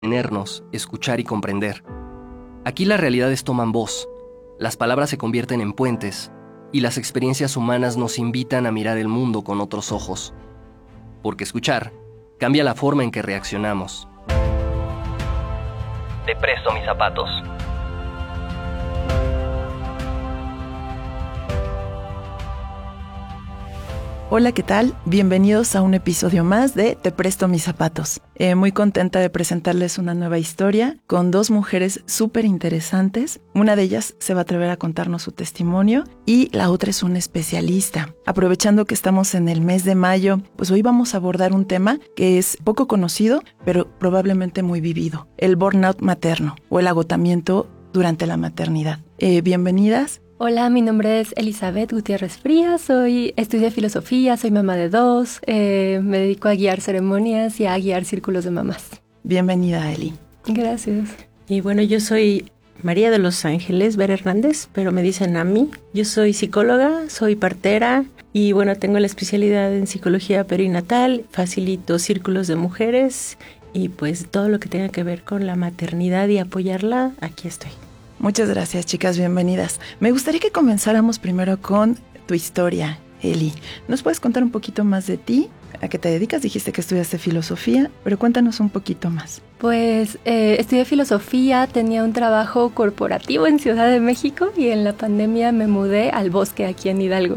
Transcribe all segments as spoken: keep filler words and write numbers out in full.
Tenernos, escuchar y comprender. Aquí las realidades toman voz, las palabras se convierten en puentes y las experiencias humanas nos invitan a mirar el mundo con otros ojos. Porque escuchar cambia la forma en que reaccionamos. Te presto mis zapatos. Hola, ¿qué tal? Bienvenidos a un episodio más de Te presto mis zapatos. Eh, muy contenta de presentarles una nueva historia con dos mujeres súper interesantes. Una de ellas se va a atrever a contarnos su testimonio y la otra es una especialista. Aprovechando que estamos en el mes de mayo, pues hoy vamos a abordar un tema que es poco conocido, pero probablemente muy vivido: el burnout materno o el agotamiento durante la maternidad. Eh, bienvenidas. Hola, mi nombre es Elizabeth Gutiérrez Frías, soy, estudié filosofía, soy mamá de dos, eh, me dedico a guiar ceremonias y a guiar círculos de mamás. Bienvenida, Eli. Gracias. Y bueno, yo soy María de los Ángeles Vera Hernández, pero me dicen a mí. Yo soy psicóloga, soy partera y bueno, tengo la especialidad en psicología perinatal, facilito círculos de mujeres y pues todo lo que tenga que ver con la maternidad y apoyarla, aquí estoy. Muchas gracias, chicas, bienvenidas. Me gustaría que comenzáramos primero con tu historia, Eli. ¿Nos puedes contar un poquito más de ti? ¿A qué te dedicas? Dijiste que estudiaste filosofía, pero cuéntanos un poquito más. Pues eh, estudié filosofía, tenía un trabajo corporativo en Ciudad de México y en la pandemia me mudé al bosque aquí en Hidalgo.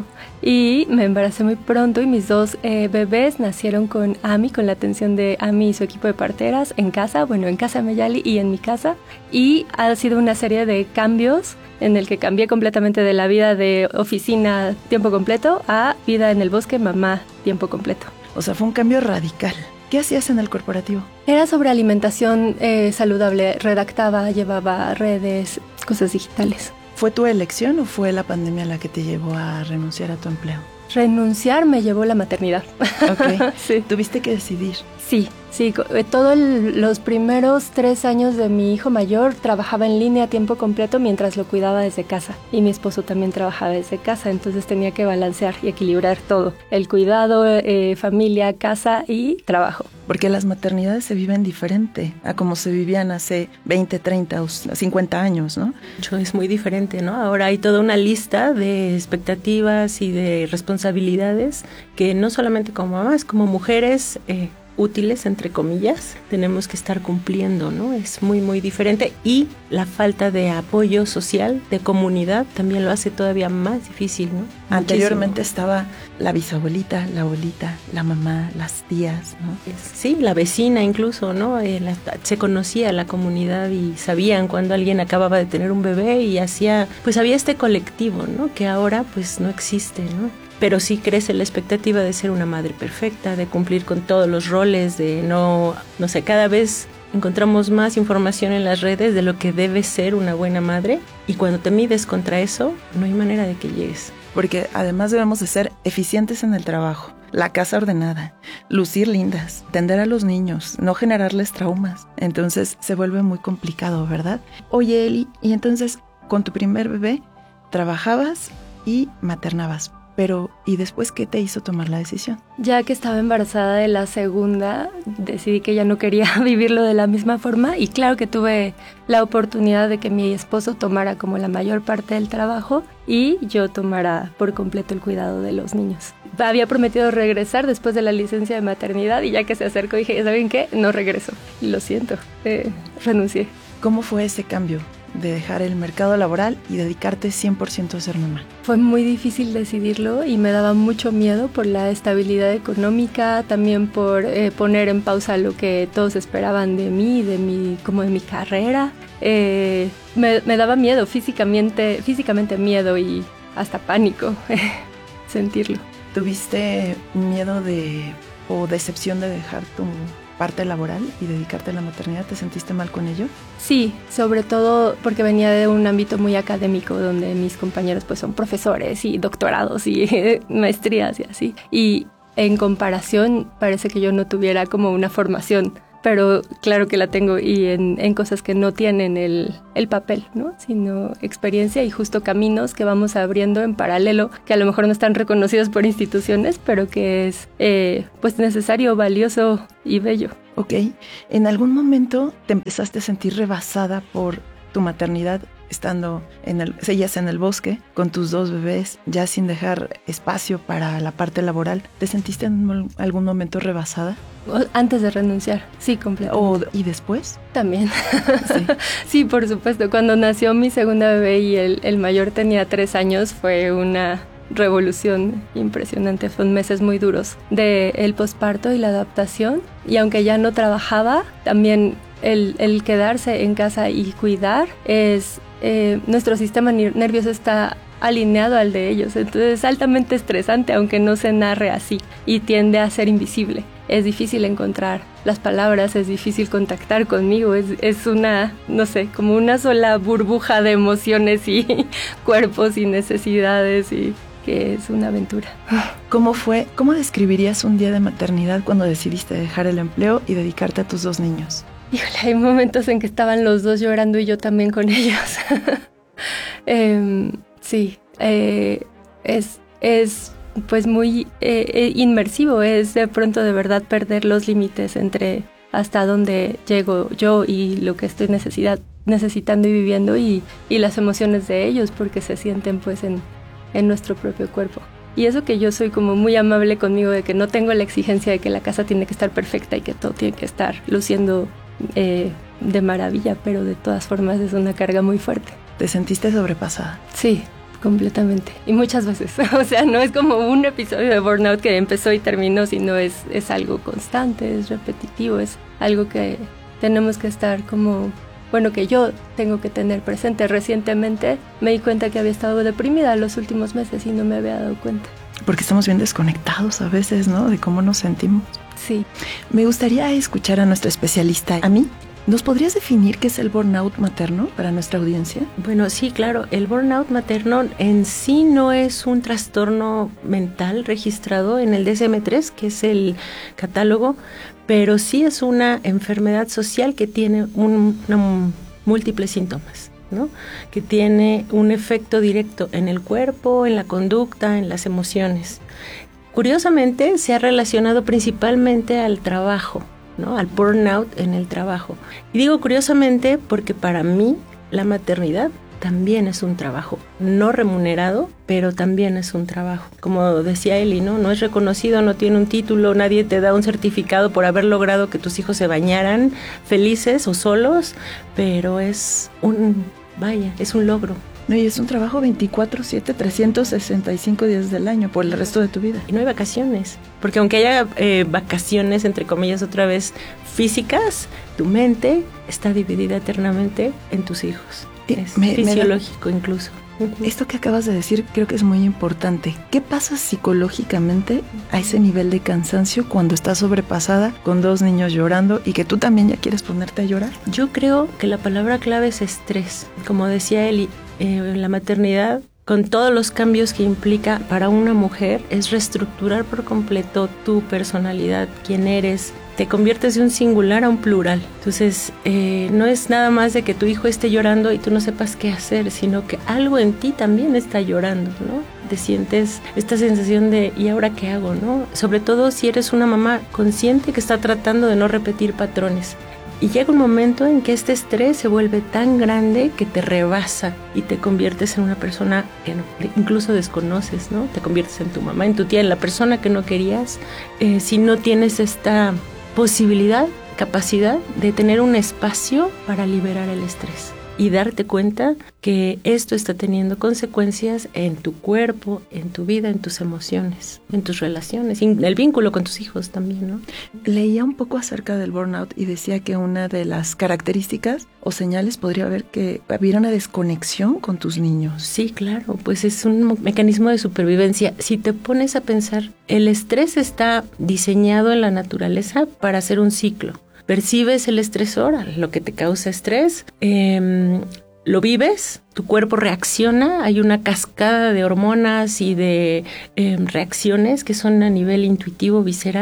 Y me embaracé muy pronto y mis dos eh, bebés nacieron con Ami, con la atención de Ami y su equipo de parteras en casa, bueno, en casa Meyali y en mi casa. Y ha sido una serie de cambios en el que cambié completamente de la vida de oficina tiempo completo a vida en el bosque, mamá tiempo completo. O sea, fue un cambio radical. ¿Qué hacías en el corporativo? Era sobre alimentación eh, saludable, redactaba, llevaba redes, cosas digitales. ¿Fue tu elección o fue la pandemia la que te llevó a renunciar a tu empleo? Renunciar me llevó la maternidad. Ok, sí. ¿Tuviste que decidir? Sí, sí. Todos los primeros tres años de mi hijo mayor trabajaba en línea a tiempo completo mientras lo cuidaba desde casa. Y mi esposo también trabajaba desde casa, entonces tenía que balancear y equilibrar todo. El cuidado, eh, familia, casa y trabajo. Porque las maternidades se viven diferente a como se vivían hace veinte, treinta o cincuenta años, ¿no? Es muy diferente, ¿no? Ahora hay toda una lista de expectativas y de responsabilidades que no solamente como mamás, como mujeres eh, útiles, entre comillas, tenemos que estar cumpliendo, ¿no? Es muy, muy diferente y la falta de apoyo social, de comunidad, también lo hace todavía más difícil, ¿no? Anteriormente Muchísimo. Estaba la bisabuelita, la abuelita, la mamá, las tías, ¿no? Sí, la vecina incluso, ¿no? Eh, la, se conocía la comunidad y sabían cuando alguien acababa de tener un bebé y hacía, pues había este colectivo, ¿no? Que ahora pues no existe, ¿no? Pero sí crece la expectativa de ser una madre perfecta, de cumplir con todos los roles, de no, no sé, cada vez encontramos más información en las redes de lo que debe ser una buena madre y cuando te mides contra eso, no hay manera de que llegues. Porque además debemos de ser eficientes en el trabajo, la casa ordenada, lucir lindas, atender a los niños, no generarles traumas. Entonces se vuelve muy complicado, ¿verdad? Oye, Eli, y entonces con tu primer bebé trabajabas y maternabas. Pero, ¿y después qué te hizo tomar la decisión? Ya que estaba embarazada de la segunda, decidí que ya no quería vivirlo de la misma forma y claro que tuve la oportunidad de que mi esposo tomara como la mayor parte del trabajo y yo tomara por completo el cuidado de los niños. Había prometido regresar después de la licencia de maternidad y ya que se acercó dije, ¿saben qué? No regreso. Y lo siento, eh, renuncié. ¿Cómo fue ese cambio de dejar el mercado laboral y dedicarte cien por ciento a ser mamá? Fue muy difícil decidirlo y me daba mucho miedo por la estabilidad económica, también por eh, poner en pausa lo que todos esperaban de mí, de mi, como de mi carrera. Eh, me, me daba miedo, físicamente, físicamente miedo y hasta pánico sentirlo. ¿Tuviste miedo de o decepción de dejar tu parte laboral y dedicarte a la maternidad? ¿Te sentiste mal con ello? Sí, sobre todo porque venía de un ámbito muy académico donde mis compañeros pues son profesores y doctorados y maestrías y así. Y en comparación parece que yo no tuviera como una formación pero claro que la tengo y en, en cosas que no tienen el, el papel, ¿no? Sino experiencia y justo caminos que vamos abriendo en paralelo, que a lo mejor no están reconocidos por instituciones, pero que es eh, pues necesario, valioso y bello. Ok, ¿en algún momento te empezaste a sentir rebasada por tu maternidad estando en el, seguías en el bosque con tus dos bebés, ya sin dejar espacio para la parte laboral? ¿Te sentiste en algún momento rebasada? Antes de renunciar, sí, completamente. ¿O, ¿Y después? También. Sí. Sí, por supuesto. Cuando nació mi segunda bebé y el, el mayor tenía tres años, fue una revolución impresionante. Fueron meses muy duros del posparto y la adaptación. Y aunque ya no trabajaba, también el, el quedarse en casa y cuidar es... Eh, nuestro sistema nervioso está alineado al de ellos, entonces es altamente estresante, aunque no se narre así, y tiende a ser invisible. Es difícil encontrar las palabras, es difícil contactar conmigo, es, es una, no sé, como una sola burbuja de emociones y cuerpos y necesidades, y que es una aventura. ¿Cómo fue? ¿Cómo describirías un día de maternidad cuando decidiste dejar el empleo y dedicarte a tus dos niños? Híjole, hay momentos en que estaban los dos llorando y yo también con ellos. eh, sí, eh, es, es pues muy eh, inmersivo, es de pronto de verdad perder los límites entre hasta dónde llego yo y lo que estoy necesidad, necesitando y viviendo y, y las emociones de ellos, porque se sienten pues en, en nuestro propio cuerpo. Y eso que yo soy como muy amable conmigo, de que no tengo la exigencia de que la casa tiene que estar perfecta y que todo tiene que estar luciendo Eh, de maravilla, pero de todas formas es una carga muy fuerte. ¿Te sentiste sobrepasada? Sí, completamente. Y muchas veces. O sea, no es como un episodio de burnout que empezó y terminó, sino es, es algo constante, es repetitivo, es algo que tenemos que estar como... Bueno, que yo tengo que tener presente. Recientemente me di cuenta que había estado deprimida los últimos meses y no me había dado cuenta. Porque estamos bien desconectados a veces, ¿no? De cómo nos sentimos. Sí. Me gustaría escuchar a nuestra especialista, a mí. ¿Nos podrías definir qué es el burnout materno para nuestra audiencia? Bueno, sí, claro. El burnout materno en sí no es un trastorno mental registrado en el D S M tres, que es el catálogo, pero sí es una enfermedad social que tiene un, una, múltiples síntomas, ¿no? Que tiene un efecto directo en el cuerpo, en la conducta, en las emociones. Curiosamente, se ha relacionado principalmente al trabajo, ¿no? Al burnout en el trabajo. Y digo curiosamente porque para mí la maternidad también es un trabajo, no remunerado, pero también es un trabajo. Como decía Eli, ¿no? No es reconocido, no tiene un título, nadie te da un certificado por haber logrado que tus hijos se bañaran felices o solos, pero es un, vaya, es un logro. No, y es un trabajo veinticuatro siete, trescientos sesenta y cinco días del año por el resto de tu vida. Y no hay vacaciones, porque aunque haya eh, vacaciones, entre comillas, otra vez físicas, tu mente está dividida eternamente en tus hijos. Es me, fisiológico me da... incluso. Esto que acabas de decir creo que es muy importante. ¿Qué pasa psicológicamente a ese nivel de cansancio cuando estás sobrepasada con dos niños llorando y que tú también ya quieres ponerte a llorar? Yo creo que la palabra clave es estrés. Como decía Eli, eh, la maternidad, con todos los cambios que implica para una mujer, es reestructurar por completo tu personalidad, quién eres. Te conviertes de un singular a un plural. Entonces, eh, no es nada más de que tu hijo esté llorando y tú no sepas qué hacer, sino que algo en ti también está llorando, ¿no? Te sientes esta sensación de ¿y ahora qué hago?, ¿no? Sobre todo si eres una mamá consciente que está tratando de no repetir patrones. Y llega un momento en que este estrés se vuelve tan grande que te rebasa y te conviertes en una persona que no, incluso desconoces, ¿no? Te conviertes en tu mamá, en tu tía, en la persona que no querías, eh, si no tienes esta posibilidad, capacidad de tener un espacio para liberar el estrés y darte cuenta que esto está teniendo consecuencias en tu cuerpo, en tu vida, en tus emociones, en tus relaciones, en el vínculo con tus hijos también, ¿no? Leía un poco acerca del burnout y decía que una de las características o señales podría haber que hubiera una desconexión con tus niños. Sí, claro, pues es un mecanismo de supervivencia. Si te pones a pensar, el estrés está diseñado en la naturaleza para hacer un ciclo. Percibes el estresor, lo que te causa estrés, eh, lo vives, tu cuerpo reacciona, hay una cascada de hormonas y de eh, reacciones que son a nivel intuitivo, visceral,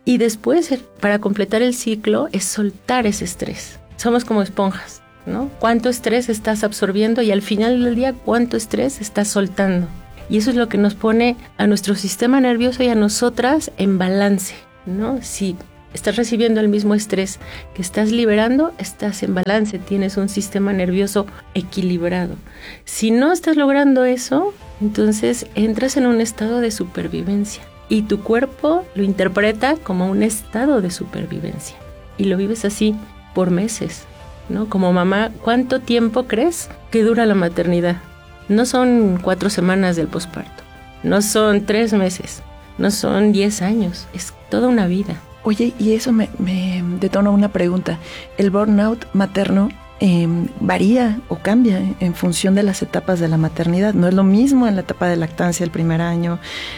Y después, para completar el ciclo, es soltar ese estrés. Somos como esponjas, ¿no? ¿Cuánto estrés estás absorbiendo? Y al final del día, ¿cuánto estrés estás soltando? Y eso es lo que nos pone a nuestro sistema nervioso y a nosotras en balance, ¿no? Si estás recibiendo el mismo estrés que estás liberando, estás en balance, tienes un sistema nervioso equilibrado. Si no estás logrando eso, entonces entras en un estado de supervivencia y tu cuerpo lo interpreta como un estado de supervivencia y lo vives así por meses, ¿no? Como mamá, ¿cuánto tiempo crees que dura la maternidad? No son cuatro semanas del posparto, no son tres meses, no son diez años, es toda una vida. Oye, y eso me, me detona una pregunta. ¿El burnout materno eh, varía o cambia en función de las etapas de la maternidad? ¿No es lo mismo en la etapa de lactancia el primer año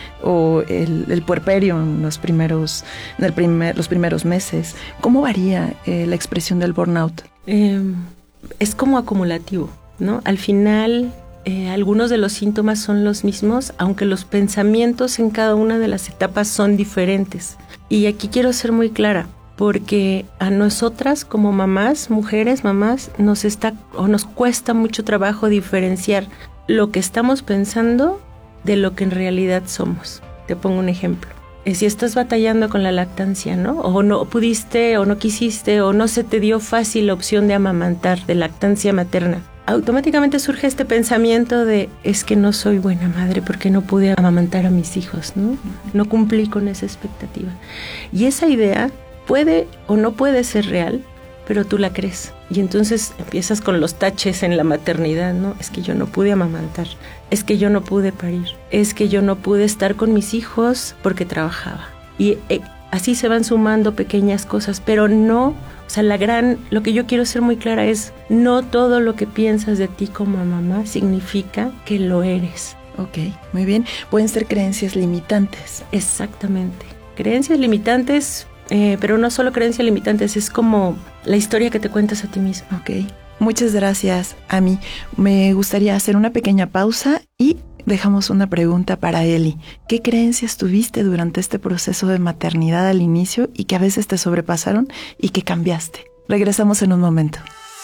o el, el puerperio en los primeros, en el primer, los primeros meses? ¿Cómo varía eh, la expresión del burnout? Eh, es como acumulativo, ¿no? Al final, eh, algunos de los síntomas son los mismos, aunque los pensamientos en cada una de las etapas son diferentes. Y aquí quiero ser muy clara, porque a nosotras como mamás, mujeres, mamás, nos está o nos cuesta mucho trabajo diferenciar lo que estamos pensando de lo que en realidad somos. Te pongo un ejemplo. Si estás batallando con la lactancia, ¿no? O no pudiste, o no quisiste, o no se te dio fácil la opción de amamantar, de lactancia materna, automáticamente surge este pensamiento de es que no soy buena madre porque no pude amamantar a mis hijos, ¿no? No cumplí con esa expectativa. Y esa idea puede o no puede ser real, pero tú la crees. Y entonces empiezas con los taches en la maternidad, ¿no? Es que yo no pude amamantar, es que yo no pude parir, es que yo no pude estar con mis hijos porque trabajaba. Y eh, así se van sumando pequeñas cosas, pero no, o sea, la gran, lo que yo quiero ser muy clara es, no todo lo que piensas de ti como mamá significa que lo eres. Ok, muy bien. Pueden ser creencias limitantes. Exactamente. Creencias limitantes, eh, pero no solo creencias limitantes, es como la historia que te cuentas a ti misma. Ok, muchas gracias, Ami. Me gustaría hacer una pequeña pausa y dejamos una pregunta para Eli. ¿Qué creencias tuviste durante este proceso de maternidad al inicio y que a veces te sobrepasaron y que cambiaste? Regresamos en un momento.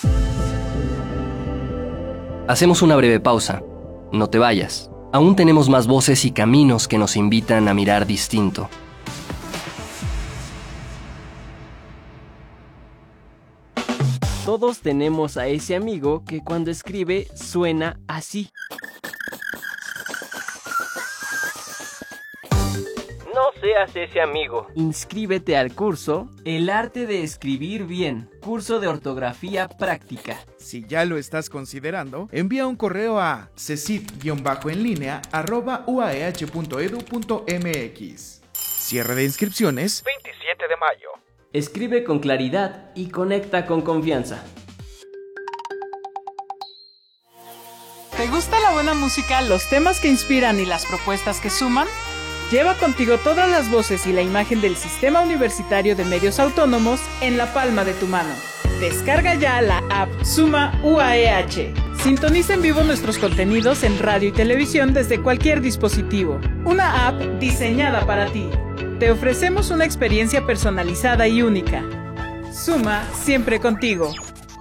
Hacemos una breve pausa. No te vayas. Aún tenemos más voces y caminos que nos invitan a mirar distinto. Todos tenemos a ese amigo que cuando escribe suena así. No seas ese amigo. Inscríbete al curso El arte de escribir bien, curso de ortografía práctica. Si ya lo estás considerando, envía un correo a cesit-enlinea arroba uaeh punto edu punto mx. Cierre de inscripciones veintisiete de mayo. Escribe con claridad y conecta con confianza. ¿Te gusta la buena música, los temas que inspiran y las propuestas que suman? Lleva contigo todas las voces y la imagen del Sistema Universitario de Medios Autónomos en la palma de tu mano. Descarga ya la app Suma U A E H. Sintoniza en vivo nuestros contenidos en radio y televisión desde cualquier dispositivo. Una app diseñada para ti. Te ofrecemos una experiencia personalizada y única. Suma siempre contigo.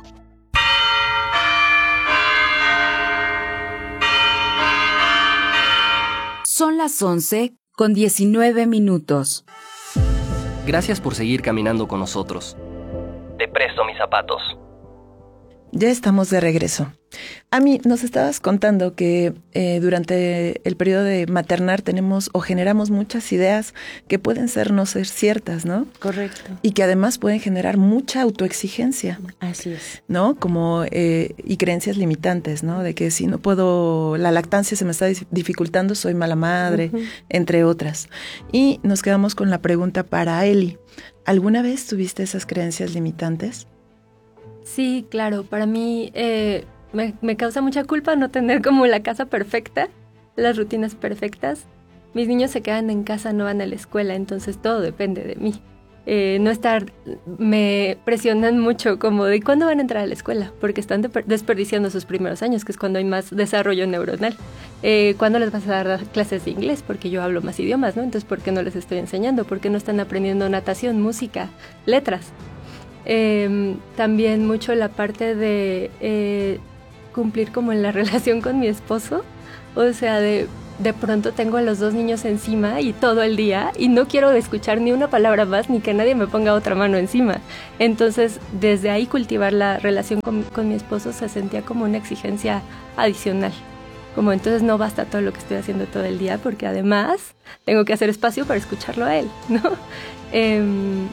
Son las once con diecinueve minutos. Gracias por seguir caminando con nosotros. Te presto mis zapatos. Ya estamos de regreso. Ami, nos estabas contando que eh, durante el periodo de maternar tenemos o generamos muchas ideas que pueden ser no ser ciertas, ¿no? Correcto. Y que además pueden generar mucha autoexigencia. Así es. ¿No? Como, eh, y creencias limitantes, ¿no? De que si no puedo, la lactancia se me está dificultando, soy mala madre, uh-huh. entre otras. Y nos quedamos con la pregunta para Eli. ¿Alguna vez tuviste esas creencias limitantes? Sí, claro. Para mí eh, me, me causa mucha culpa no tener como la casa perfecta, las rutinas perfectas. Mis niños se quedan en casa, no van a la escuela, entonces todo depende de mí. Eh, no estar, me presionan mucho como de cuándo van a entrar a la escuela, porque están de- desperdiciando sus primeros años, que es cuando hay más desarrollo neuronal. Eh, ¿Cuándo les vas a dar clases de inglés? Porque yo hablo más idiomas, ¿no? Entonces, ¿por qué no les estoy enseñando? ¿Por qué no están aprendiendo natación, música, letras? Eh, también mucho la parte de eh, cumplir como en la relación con mi esposo, o sea, de... De pronto tengo a los dos niños encima y todo el día y no quiero escuchar ni una palabra más ni que nadie me ponga otra mano encima. Entonces, desde ahí cultivar la relación con, con mi esposo se sentía como una exigencia adicional. Como entonces no basta todo lo que estoy haciendo todo el día porque además tengo que hacer espacio para escucharlo a él, ¿no? Eh,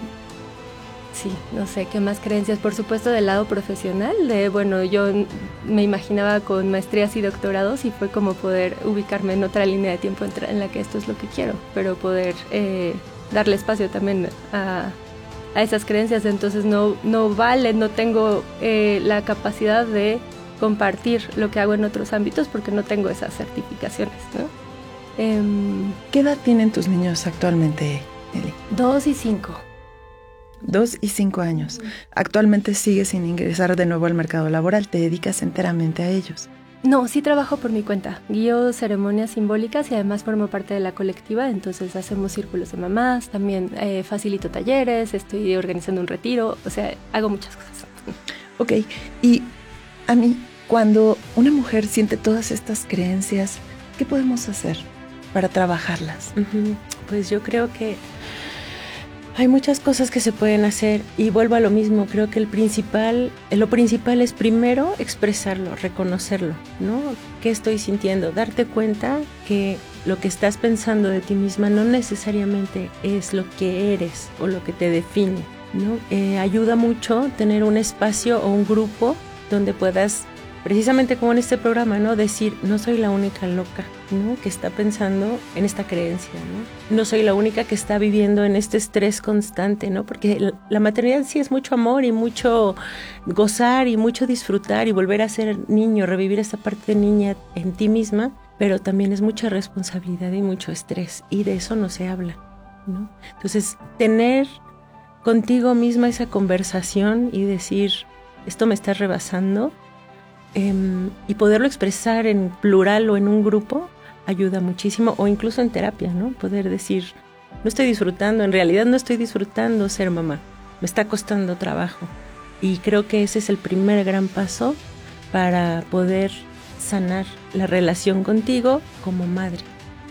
Sí, no sé, ¿qué más creencias? Por supuesto del lado profesional, de bueno, yo me imaginaba con maestrías y doctorados y fue como poder ubicarme en otra línea de tiempo en la que esto es lo que quiero, pero poder eh, darle espacio también a, a esas creencias, entonces no, no vale, no tengo eh, la capacidad de compartir lo que hago en otros ámbitos porque no tengo esas certificaciones, ¿no? Eh, ¿Qué edad tienen tus niños actualmente, Eli? Dos y cinco. Dos y cinco años. Actualmente sigues sin ingresar de nuevo al mercado laboral, te dedicas enteramente a ellos. No, sí trabajo por mi cuenta. Guío ceremonias simbólicas y además formo parte de la colectiva, entonces hacemos círculos de mamás, también eh, facilito talleres, estoy organizando un retiro, o sea, hago muchas cosas. Ok, y a mí, cuando una mujer siente todas estas creencias, ¿qué podemos hacer para trabajarlas? Uh-huh. Pues yo creo que hay muchas cosas que se pueden hacer y vuelvo a lo mismo, creo que el principal, lo principal es primero expresarlo, reconocerlo, ¿no? ¿Qué estoy sintiendo? Darte cuenta que lo que estás pensando de ti misma no necesariamente es lo que eres o lo que te define, ¿no? Eh, ayuda mucho tener un espacio o un grupo donde puedas, precisamente como en este programa, ¿no? Decir, no soy la única loca, ¿no? Que está pensando en esta creencia, ¿no? No soy la única que está viviendo en este estrés constante, ¿no? Porque la maternidad sí es mucho amor y mucho gozar y mucho disfrutar y volver a ser niño, revivir esta parte de niña en ti misma, pero también es mucha responsabilidad y mucho estrés y de eso no se habla, ¿no? Entonces, tener contigo misma esa conversación y decir, esto me está rebasando, eh, y poderlo expresar en plural o en un grupo ayuda muchísimo, o incluso en terapia, ¿no? Poder decir, no estoy disfrutando, en realidad no estoy disfrutando ser mamá, me está costando trabajo. Y creo que ese es el primer gran paso para poder sanar la relación contigo como madre.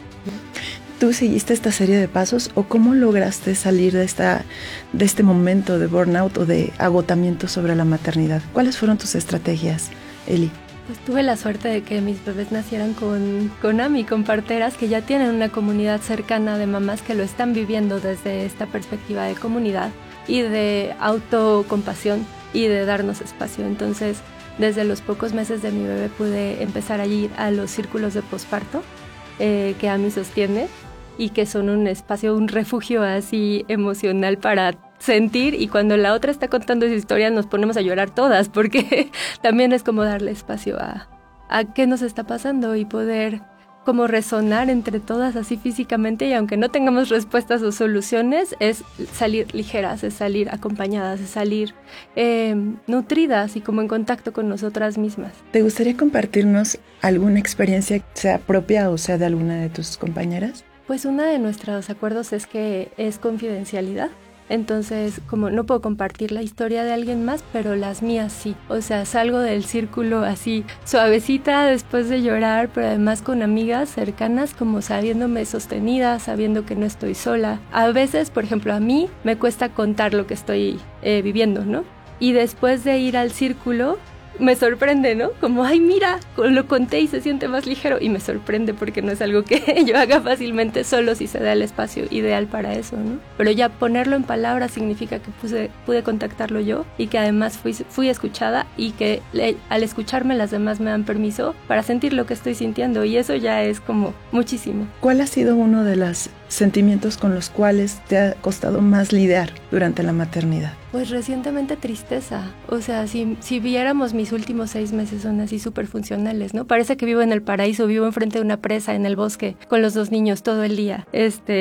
¿Tú seguiste esta serie de pasos o cómo lograste salir de, esta, de este momento de burnout o de agotamiento sobre la maternidad? ¿Cuáles fueron tus estrategias, Eli? Pues tuve la suerte de que mis bebés nacieran con, con AMI, con parteras que ya tienen una comunidad cercana de mamás que lo están viviendo desde esta perspectiva de comunidad y de autocompasión y de darnos espacio. Entonces, desde los pocos meses de mi bebé pude empezar a ir a los círculos de posparto eh, que AMI sostiene y que son un espacio, un refugio así emocional para sentir, y cuando la otra está contando esa historia nos ponemos a llorar todas porque también es como darle espacio a, a qué nos está pasando y poder como resonar entre todas así físicamente, y aunque no tengamos respuestas o soluciones, es salir ligeras, es salir acompañadas, es salir eh, nutridas y como en contacto con nosotras mismas. ¿Te gustaría compartirnos alguna experiencia, sea propia o sea de alguna de tus compañeras? Pues uno de nuestros acuerdos es que es confidencialidad. Entonces, como no puedo compartir la historia de alguien más, pero las mías sí. O sea, salgo del círculo así suavecita después de llorar, pero además con amigas cercanas, como sabiéndome sostenida, sabiendo que no estoy sola. A veces, por ejemplo, a mí me cuesta contar lo que estoy eh, viviendo, ¿no? Y después de ir al círculo, me sorprende, ¿no? Como, ay, mira, lo conté y se siente más ligero. Y me sorprende porque no es algo que yo haga fácilmente, solo si se da el espacio ideal para eso, ¿no? Pero ya ponerlo en palabras significa que puse, pude contactarlo yo y que además fui, fui escuchada y que le, al escucharme las demás me dan permiso para sentir lo que estoy sintiendo, y eso ya es como muchísimo. ¿Cuál ha sido uno de los sentimientos con los cuales te ha costado más lidiar durante la maternidad? Pues recientemente tristeza. O sea, si, si viéramos mis últimos seis meses son así súper funcionales, ¿no? Parece que vivo en el paraíso, vivo enfrente de una presa en el bosque con los dos niños todo el día. Este,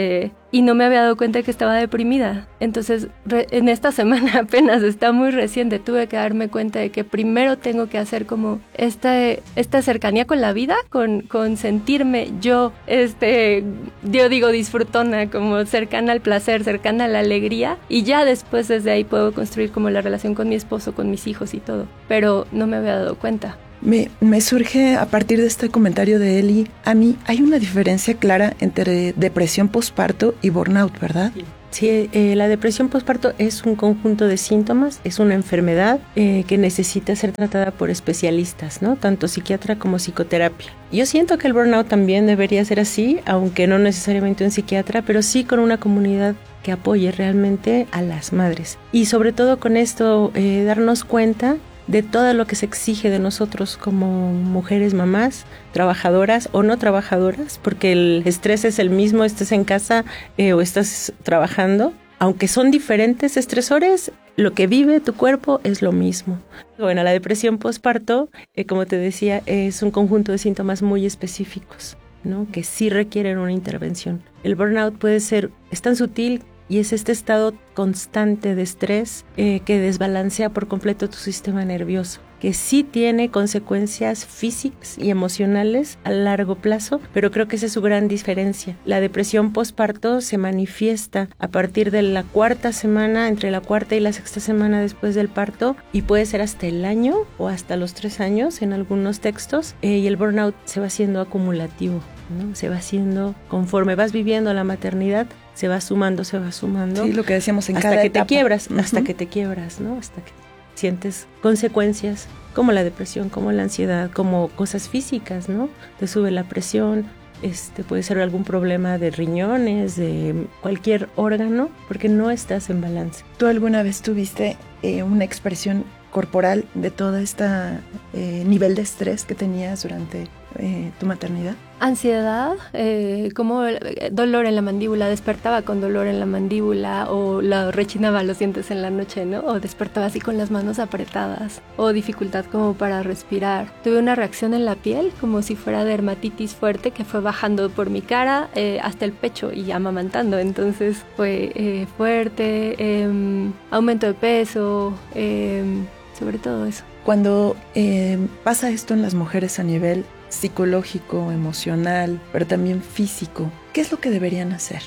y no me había dado cuenta de que estaba deprimida. Entonces, re, en esta semana apenas, está muy reciente, tuve que darme cuenta de que primero tengo que hacer como esta, esta cercanía con la vida, con, con sentirme yo, este, yo digo disfrutona, como cercana al placer, cercana a la alegría, y ya después desde ahí puedo construir como la relación con mi esposo, con mis hijos y todo, pero no me había dado cuenta. Me, me surge a partir de este comentario de Eli, a mí hay una diferencia clara entre depresión posparto y burnout, ¿verdad? Sí, eh, la depresión posparto es un conjunto de síntomas, es una enfermedad eh, que necesita ser tratada por especialistas, ¿no? Tanto psiquiatra como psicoterapia. Yo siento que el burnout también debería ser así, aunque no necesariamente un psiquiatra, pero sí con una comunidad que apoye realmente a las madres. Y sobre todo con esto, eh, darnos cuenta de todo lo que se exige de nosotros como mujeres, mamás, trabajadoras o no trabajadoras, porque el estrés es el mismo, estés en casa eh, o estás trabajando. Aunque son diferentes estresores, lo que vive tu cuerpo es lo mismo. Bueno, la depresión postparto, eh, como te decía, es un conjunto de síntomas muy específicos, ¿no? Que sí requieren una intervención. El burnout puede ser, es tan sutil y es este estado constante de estrés eh, que desbalancea por completo tu sistema nervioso, que sí tiene consecuencias físicas y emocionales a largo plazo, pero creo que esa es su gran diferencia. La depresión postparto se manifiesta a partir de la cuarta semana, entre la cuarta y la sexta semana después del parto, y puede ser hasta el año o hasta los tres años en algunos textos, eh, y el burnout se va haciendo acumulativo, ¿no? Se va haciendo conforme vas viviendo la maternidad, se va sumando, se va sumando. Sí, lo que decíamos en hasta cada que etapa. te quiebras, Uh-huh. hasta que te quiebras, ¿no? Hasta que sientes consecuencias como la depresión, como la ansiedad, como cosas físicas, ¿no? Te sube la presión, este puede ser algún problema de riñones, de cualquier órgano, porque no estás en balance. ¿Tú alguna vez tuviste eh, una expresión corporal de todo este eh, nivel de estrés que tenías durante eh, tu maternidad? Ansiedad, eh, como dolor en la mandíbula, despertaba con dolor en la mandíbula, o la rechinaba los dientes en la noche, ¿no? O despertaba así con las manos apretadas, o dificultad como para respirar. Tuve una reacción en la piel, como si fuera dermatitis fuerte, que fue bajando por mi cara eh, hasta el pecho y amamantando. Entonces fue eh, fuerte, eh, aumento de peso, eh, sobre todo eso. Cuando eh, pasa esto en las mujeres a nivel psicológico, emocional, pero también físico, ¿qué es lo que deberían hacer?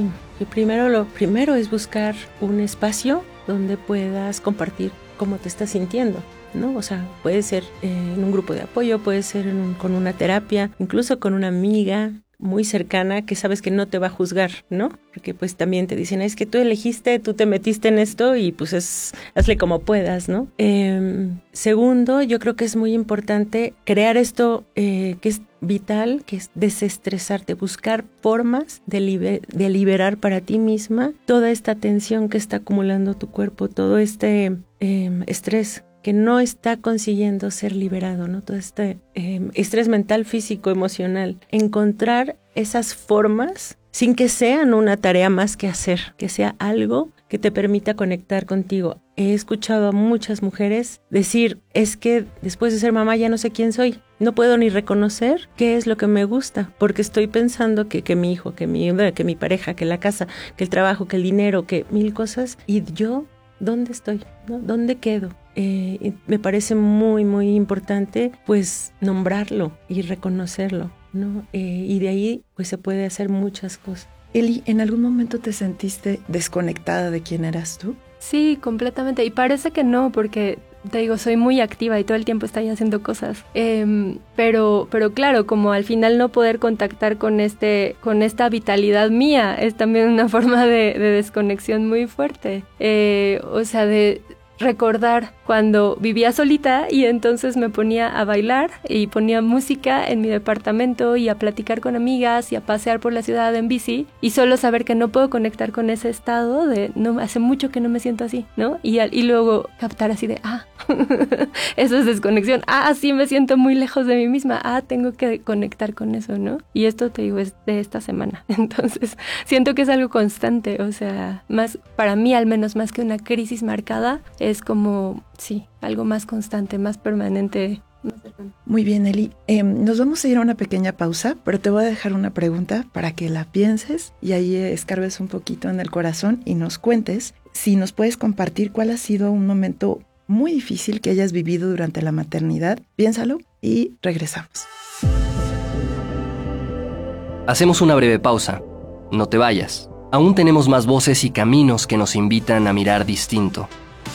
Y primero, lo primero es buscar un espacio donde puedas compartir cómo te estás sintiendo, ¿no? O sea, puede ser eh, en un grupo de apoyo, puede ser en un, con una terapia, incluso con una amiga muy cercana que sabes que no te va a juzgar, ¿no? Porque pues también te dicen, es que tú elegiste, tú te metiste en esto y pues es, hazle como puedas, ¿no? Eh, segundo, yo creo que es muy importante crear esto eh, que es vital, que es desestresarte, buscar formas de, liber- de liberar para ti misma toda esta tensión que está acumulando tu cuerpo, todo este eh, estrés que no está consiguiendo ser liberado, ¿no? Todo este eh, estrés mental, físico, emocional. Encontrar esas formas sin que sean una tarea más que hacer, que sea algo que te permita conectar contigo. He escuchado a muchas mujeres decir, es que después de ser mamá ya no sé quién soy. No puedo ni reconocer qué es lo que me gusta, porque estoy pensando que, que mi hijo, que mi, que mi pareja, que la casa, que el trabajo, que el dinero, que mil cosas. Y yo, ¿dónde estoy? ¿No? ¿Dónde quedo? Eh, me parece muy, muy importante pues nombrarlo y reconocerlo, ¿no? Eh, y de ahí pues se puede hacer muchas cosas. Eli, ¿en algún momento te sentiste desconectada de quién eras tú? Sí, completamente. Y parece que no, porque te digo, soy muy activa y todo el tiempo estoy haciendo cosas. Eh, pero, pero claro, como al final no poder contactar con este, con esta vitalidad mía es también una forma de, de desconexión muy fuerte. Eh, o sea, de recordar cuando vivía solita y entonces me ponía a bailar y ponía música en mi departamento y a platicar con amigas y a pasear por la ciudad en bici, y solo saber que no puedo conectar con ese estado de no, hace mucho que no me siento así, ¿no? Y, y luego captar así de, ah, eso es desconexión, ah, sí me siento muy lejos de mí misma, ah, tengo que conectar con eso, ¿no? Y esto te digo es de esta semana, entonces siento que es algo constante, o sea, más para mí al menos más que una crisis marcada, es como, sí, algo más constante, más permanente Muy bien, Eli. Eh, nos vamos a ir a una pequeña pausa, pero te voy a dejar una pregunta para que la pienses y ahí escarbes un poquito en el corazón y nos cuentes si nos puedes compartir cuál ha sido un momento muy difícil que hayas vivido durante la maternidad. Piénsalo y regresamos. Hacemos una breve pausa. No te vayas. Aún tenemos más voces y caminos que nos invitan a mirar distinto.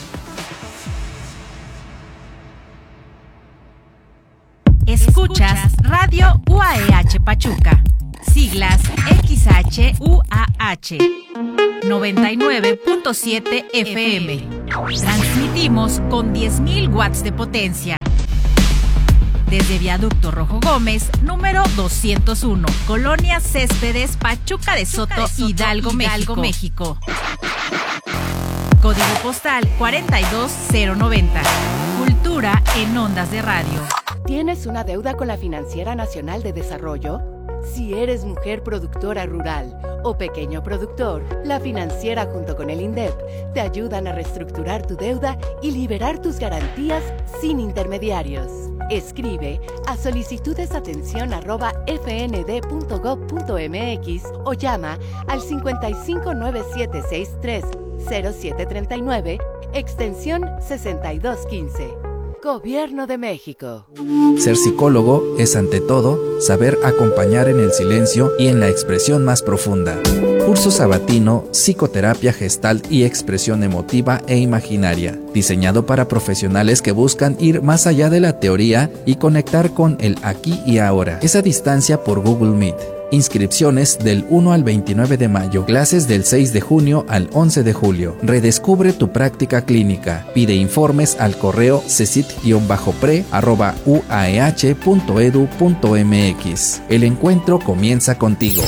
Escuchas Radio U A E H Pachuca, siglas X H U A H, noventa y nueve punto siete F M. Transmitimos con diez mil watts de potencia. Desde Viaducto Rojo Gómez, número doscientos uno, Colonia Céspedes, Pachuca de Soto, Hidalgo, México. México. Código postal cuarenta y dos cero noventa. Cultura en ondas de radio. ¿Tienes una deuda con la Financiera Nacional de Desarrollo? Si eres mujer productora rural o pequeño productor, la Financiera junto con el INDEP te ayudan a reestructurar tu deuda y liberar tus garantías sin intermediarios. Escribe a solicitudesatención arroba f n d punto gob punto m x o llama al cincuenta y cinco nueve siete seis tres cero siete tres nueve, extensión sesenta y dos quince. Gobierno de México. Ser psicólogo es, ante todo, saber acompañar en el silencio y en la expresión más profunda. Curso sabatino, psicoterapia gestalt y expresión emotiva e imaginaria, diseñado para profesionales que buscan ir más allá de la teoría y conectar con el aquí y ahora. Es a distancia por Google Meet. Inscripciones del uno al veintinueve de mayo, clases del seis de junio al once de julio. Redescubre tu práctica clínica. Pide informes al correo cesit-pre arroba u a e h punto e d u punto m x. El encuentro comienza contigo.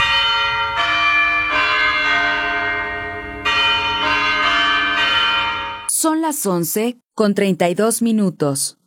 Son las once con treinta y dos minutos.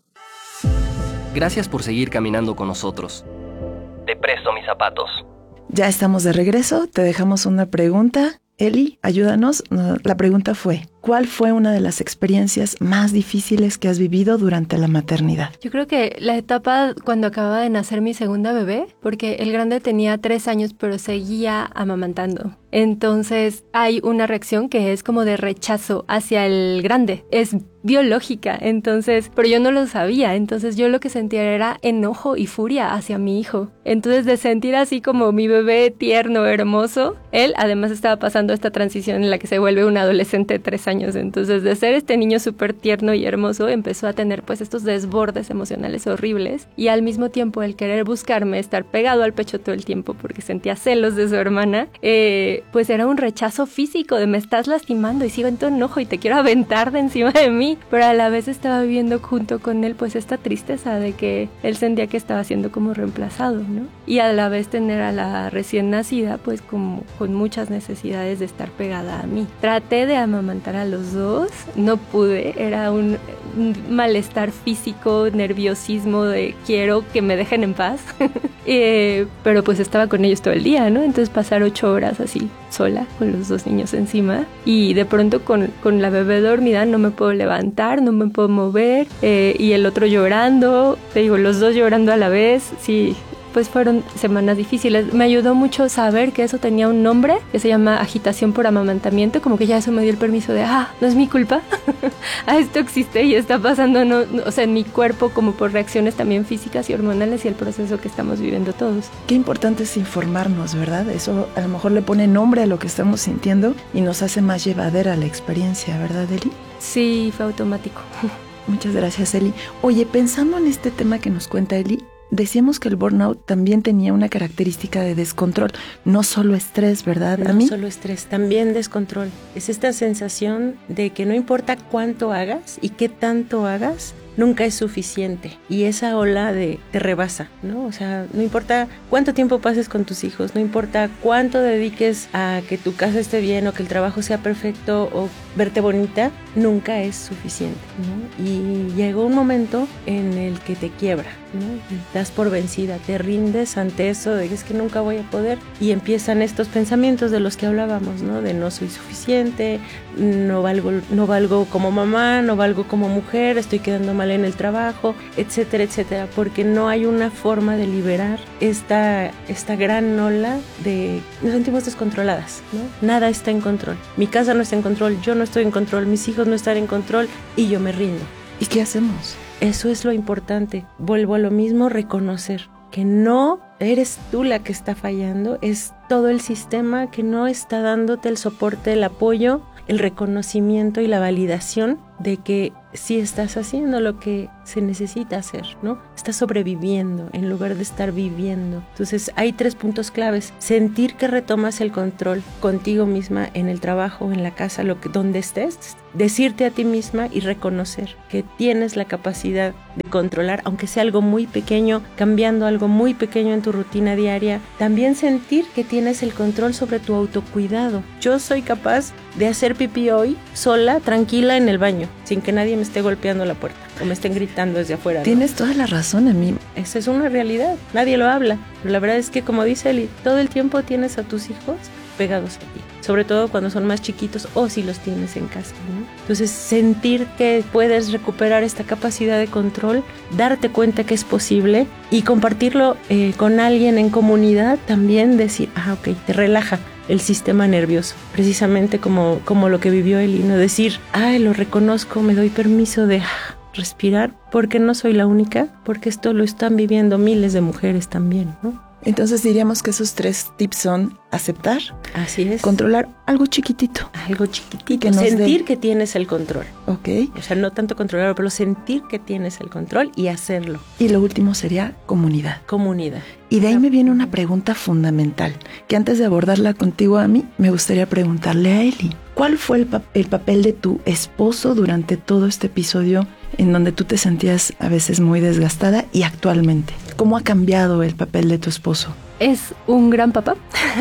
Gracias por seguir caminando con nosotros. Te presto mis zapatos. Ya estamos de regreso, te dejamos una pregunta. Eli, ayúdanos. La pregunta fue, ¿cuál fue una de las experiencias más difíciles que has vivido durante la maternidad? Yo creo que la etapa cuando acababa de nacer mi segunda bebé, porque el grande tenía tres años, pero seguía amamantando. Entonces hay una reacción que es como de rechazo hacia el grande. Es biológica, entonces, pero yo no lo sabía. Entonces yo lo que sentía era enojo y furia hacia mi hijo. Entonces de sentir así como mi bebé tierno, hermoso, él además estaba pasando esta transición en la que se vuelve un adolescente de tres años. Entonces de ser este niño súper tierno y hermoso, empezó a tener pues estos desbordes emocionales horribles y al mismo tiempo el querer buscarme, estar pegado al pecho todo el tiempo porque sentía celos de su hermana, eh, pues era un rechazo físico de me estás lastimando y sigo en tu enojo y te quiero aventar de encima de mí, pero a la vez estaba viviendo junto con él pues esta tristeza de que él sentía que estaba siendo como reemplazado, ¿no? Y a la vez tener a la recién nacida pues como con muchas necesidades de estar pegada a mí. Traté de amamantar a los dos, no pude, era un, un malestar físico, nerviosismo de quiero que me dejen en paz, eh, pero pues estaba con ellos todo el día, ¿no? Entonces pasar ocho horas así sola con los dos niños encima y de pronto con, con la bebé dormida no me puedo levantar, no me puedo mover eh, y el otro llorando, te digo, los dos llorando a la vez, sí. Pues fueron semanas difíciles. Me ayudó mucho saber que eso tenía un nombre que se llama agitación por amamantamiento, como que ya eso me dio el permiso de, ah, no es mi culpa, ah, esto existe y está pasando, no, no, o sea, en mi cuerpo como por reacciones también físicas y hormonales y el proceso que estamos viviendo todos. Qué importante es informarnos, ¿verdad? Eso a lo mejor le pone nombre a lo que estamos sintiendo y nos hace más llevadera la experiencia, ¿verdad, Eli? Sí, fue automático. Muchas gracias, Eli. Oye, pensando en este tema que nos cuenta Eli, decíamos que el burnout también tenía una característica de descontrol, no solo estrés, ¿verdad? No ¿A mí? solo estrés, también descontrol. Es esta sensación de que no importa cuánto hagas y qué tanto hagas, nunca es suficiente y esa ola de te rebasa, ¿no? O sea, no importa cuánto tiempo pases con tus hijos, no importa cuánto dediques a que tu casa esté bien o que el trabajo sea perfecto o verte bonita, nunca es suficiente, ¿no? Y llegó un momento en el que te quiebra, ¿no? Das por vencida, te rindes ante eso de que es que nunca voy a poder y empiezan estos pensamientos de los que hablábamos, ¿no? De no soy suficiente, no valgo, no valgo como mamá, no valgo como mujer, estoy quedando mal mal en el trabajo, etcétera, etcétera, porque no hay una forma de liberar esta, esta gran ola de... Nos sentimos descontroladas, ¿no? Nada está en control. Mi casa no está en control, yo no estoy en control, mis hijos no están en control y yo me rindo. ¿Y qué hacemos? Eso es lo importante. Vuelvo a lo mismo, reconocer que no eres tú la que está fallando, es todo el sistema que no está dándote el soporte, el apoyo, el reconocimiento y la validación de que sí estás haciendo lo que se necesita hacer, ¿no? Estás sobreviviendo en lugar de estar viviendo. Entonces hay tres puntos claves: sentir que retomas el control contigo misma en el trabajo, en la casa, lo que, donde estés, decirte a ti misma y reconocer que tienes la capacidad de controlar, aunque sea algo muy pequeño, cambiando algo muy pequeño en tu rutina diaria. También sentir que tienes el control sobre tu autocuidado. Yo soy capaz de hacer pipí hoy sola, tranquila en el baño, sin que nadie me esté golpeando la puerta o me estén gritando desde afuera, ¿no? Tienes toda la razón, Emi. Esa es una realidad, nadie lo habla, pero la verdad es que, como dice Eli, todo el tiempo tienes a tus hijos pegados a ti, sobre todo cuando son más chiquitos o si los tienes en casa, ¿no? Entonces, sentir que puedes recuperar esta capacidad de control, darte cuenta que es posible y compartirlo eh, con alguien en comunidad, también decir, ah, ok, te relaja el sistema nervioso, precisamente como, como lo que vivió Eli, ¿no? Decir, ah, lo reconozco, me doy permiso de ah, respirar, porque no soy la única, porque esto lo están viviendo miles de mujeres también, ¿no? Entonces diríamos que esos tres tips son aceptar, así es, controlar algo chiquitito, algo chiquitito, que sentir dé... que tienes el control, ok, o sea, no tanto controlarlo, pero sentir que tienes el control y hacerlo. Y lo último sería comunidad. Comunidad. Y de ahí me viene una pregunta fundamental, que antes de abordarla contigo a mí, me gustaría preguntarle a Eli. ¿Cuál fue el, pa- el papel de tu esposo durante todo este episodio en donde tú te sentías a veces muy desgastada y actualmente? ¿Cómo ha cambiado el papel de tu esposo? Es un gran papá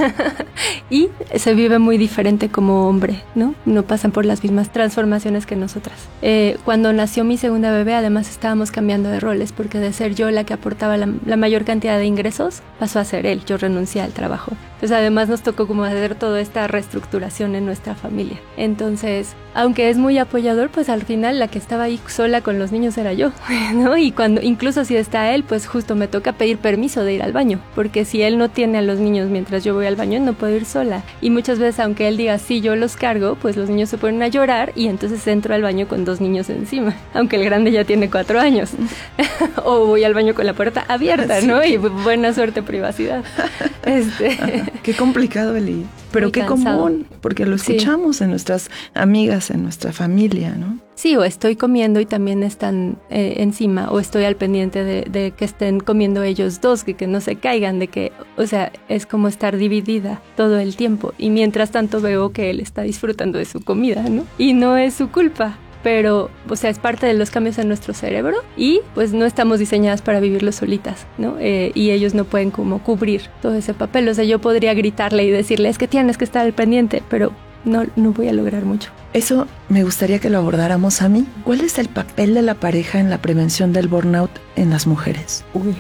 y se vive muy diferente como hombre, ¿no? No pasan por las mismas transformaciones que nosotras. Eh, cuando nació mi segunda bebé, además estábamos cambiando de roles, porque de ser yo la que aportaba la, la mayor cantidad de ingresos, pasó a ser él. Yo renuncié al trabajo. Entonces, además nos tocó como hacer toda esta reestructuración en nuestra familia. Entonces, aunque es muy apoyador, pues al final la que estaba ahí sola con los niños era yo, ¿no? Y cuando, incluso si está él, pues justo me toca pedir permiso de ir al baño, porque si él no tiene a los niños mientras yo voy al baño, no puedo ir sola. Y muchas veces, aunque él diga sí, yo los cargo, pues los niños se ponen a llorar y entonces entro al baño con dos niños encima, aunque el grande ya tiene cuatro años. O voy al baño con la puerta abierta, ¿no? Y buena suerte, privacidad. Este... Qué complicado, Eli. Pero Muy qué cansado. común, porque lo escuchamos sí. en nuestras amigas, en nuestra familia, ¿no? Sí, o estoy comiendo y también están eh, encima, o estoy al pendiente de, de que estén comiendo ellos dos, que, que no se caigan, de que, o sea, es como estar dividida todo el tiempo. Y mientras tanto veo que él está disfrutando de su comida, ¿no? Y no es su culpa. Pero, o sea, es parte de los cambios en nuestro cerebro y pues no estamos diseñadas para vivirlo solitas, ¿no? Eh, y ellos no pueden como cubrir todo ese papel. O sea, yo podría gritarle y decirle, es que tienes que estar al pendiente, pero no, no voy a lograr mucho. Eso me gustaría que lo abordáramos a mí. ¿Cuál es el papel de la pareja en la prevención del burnout en las mujeres? Uy,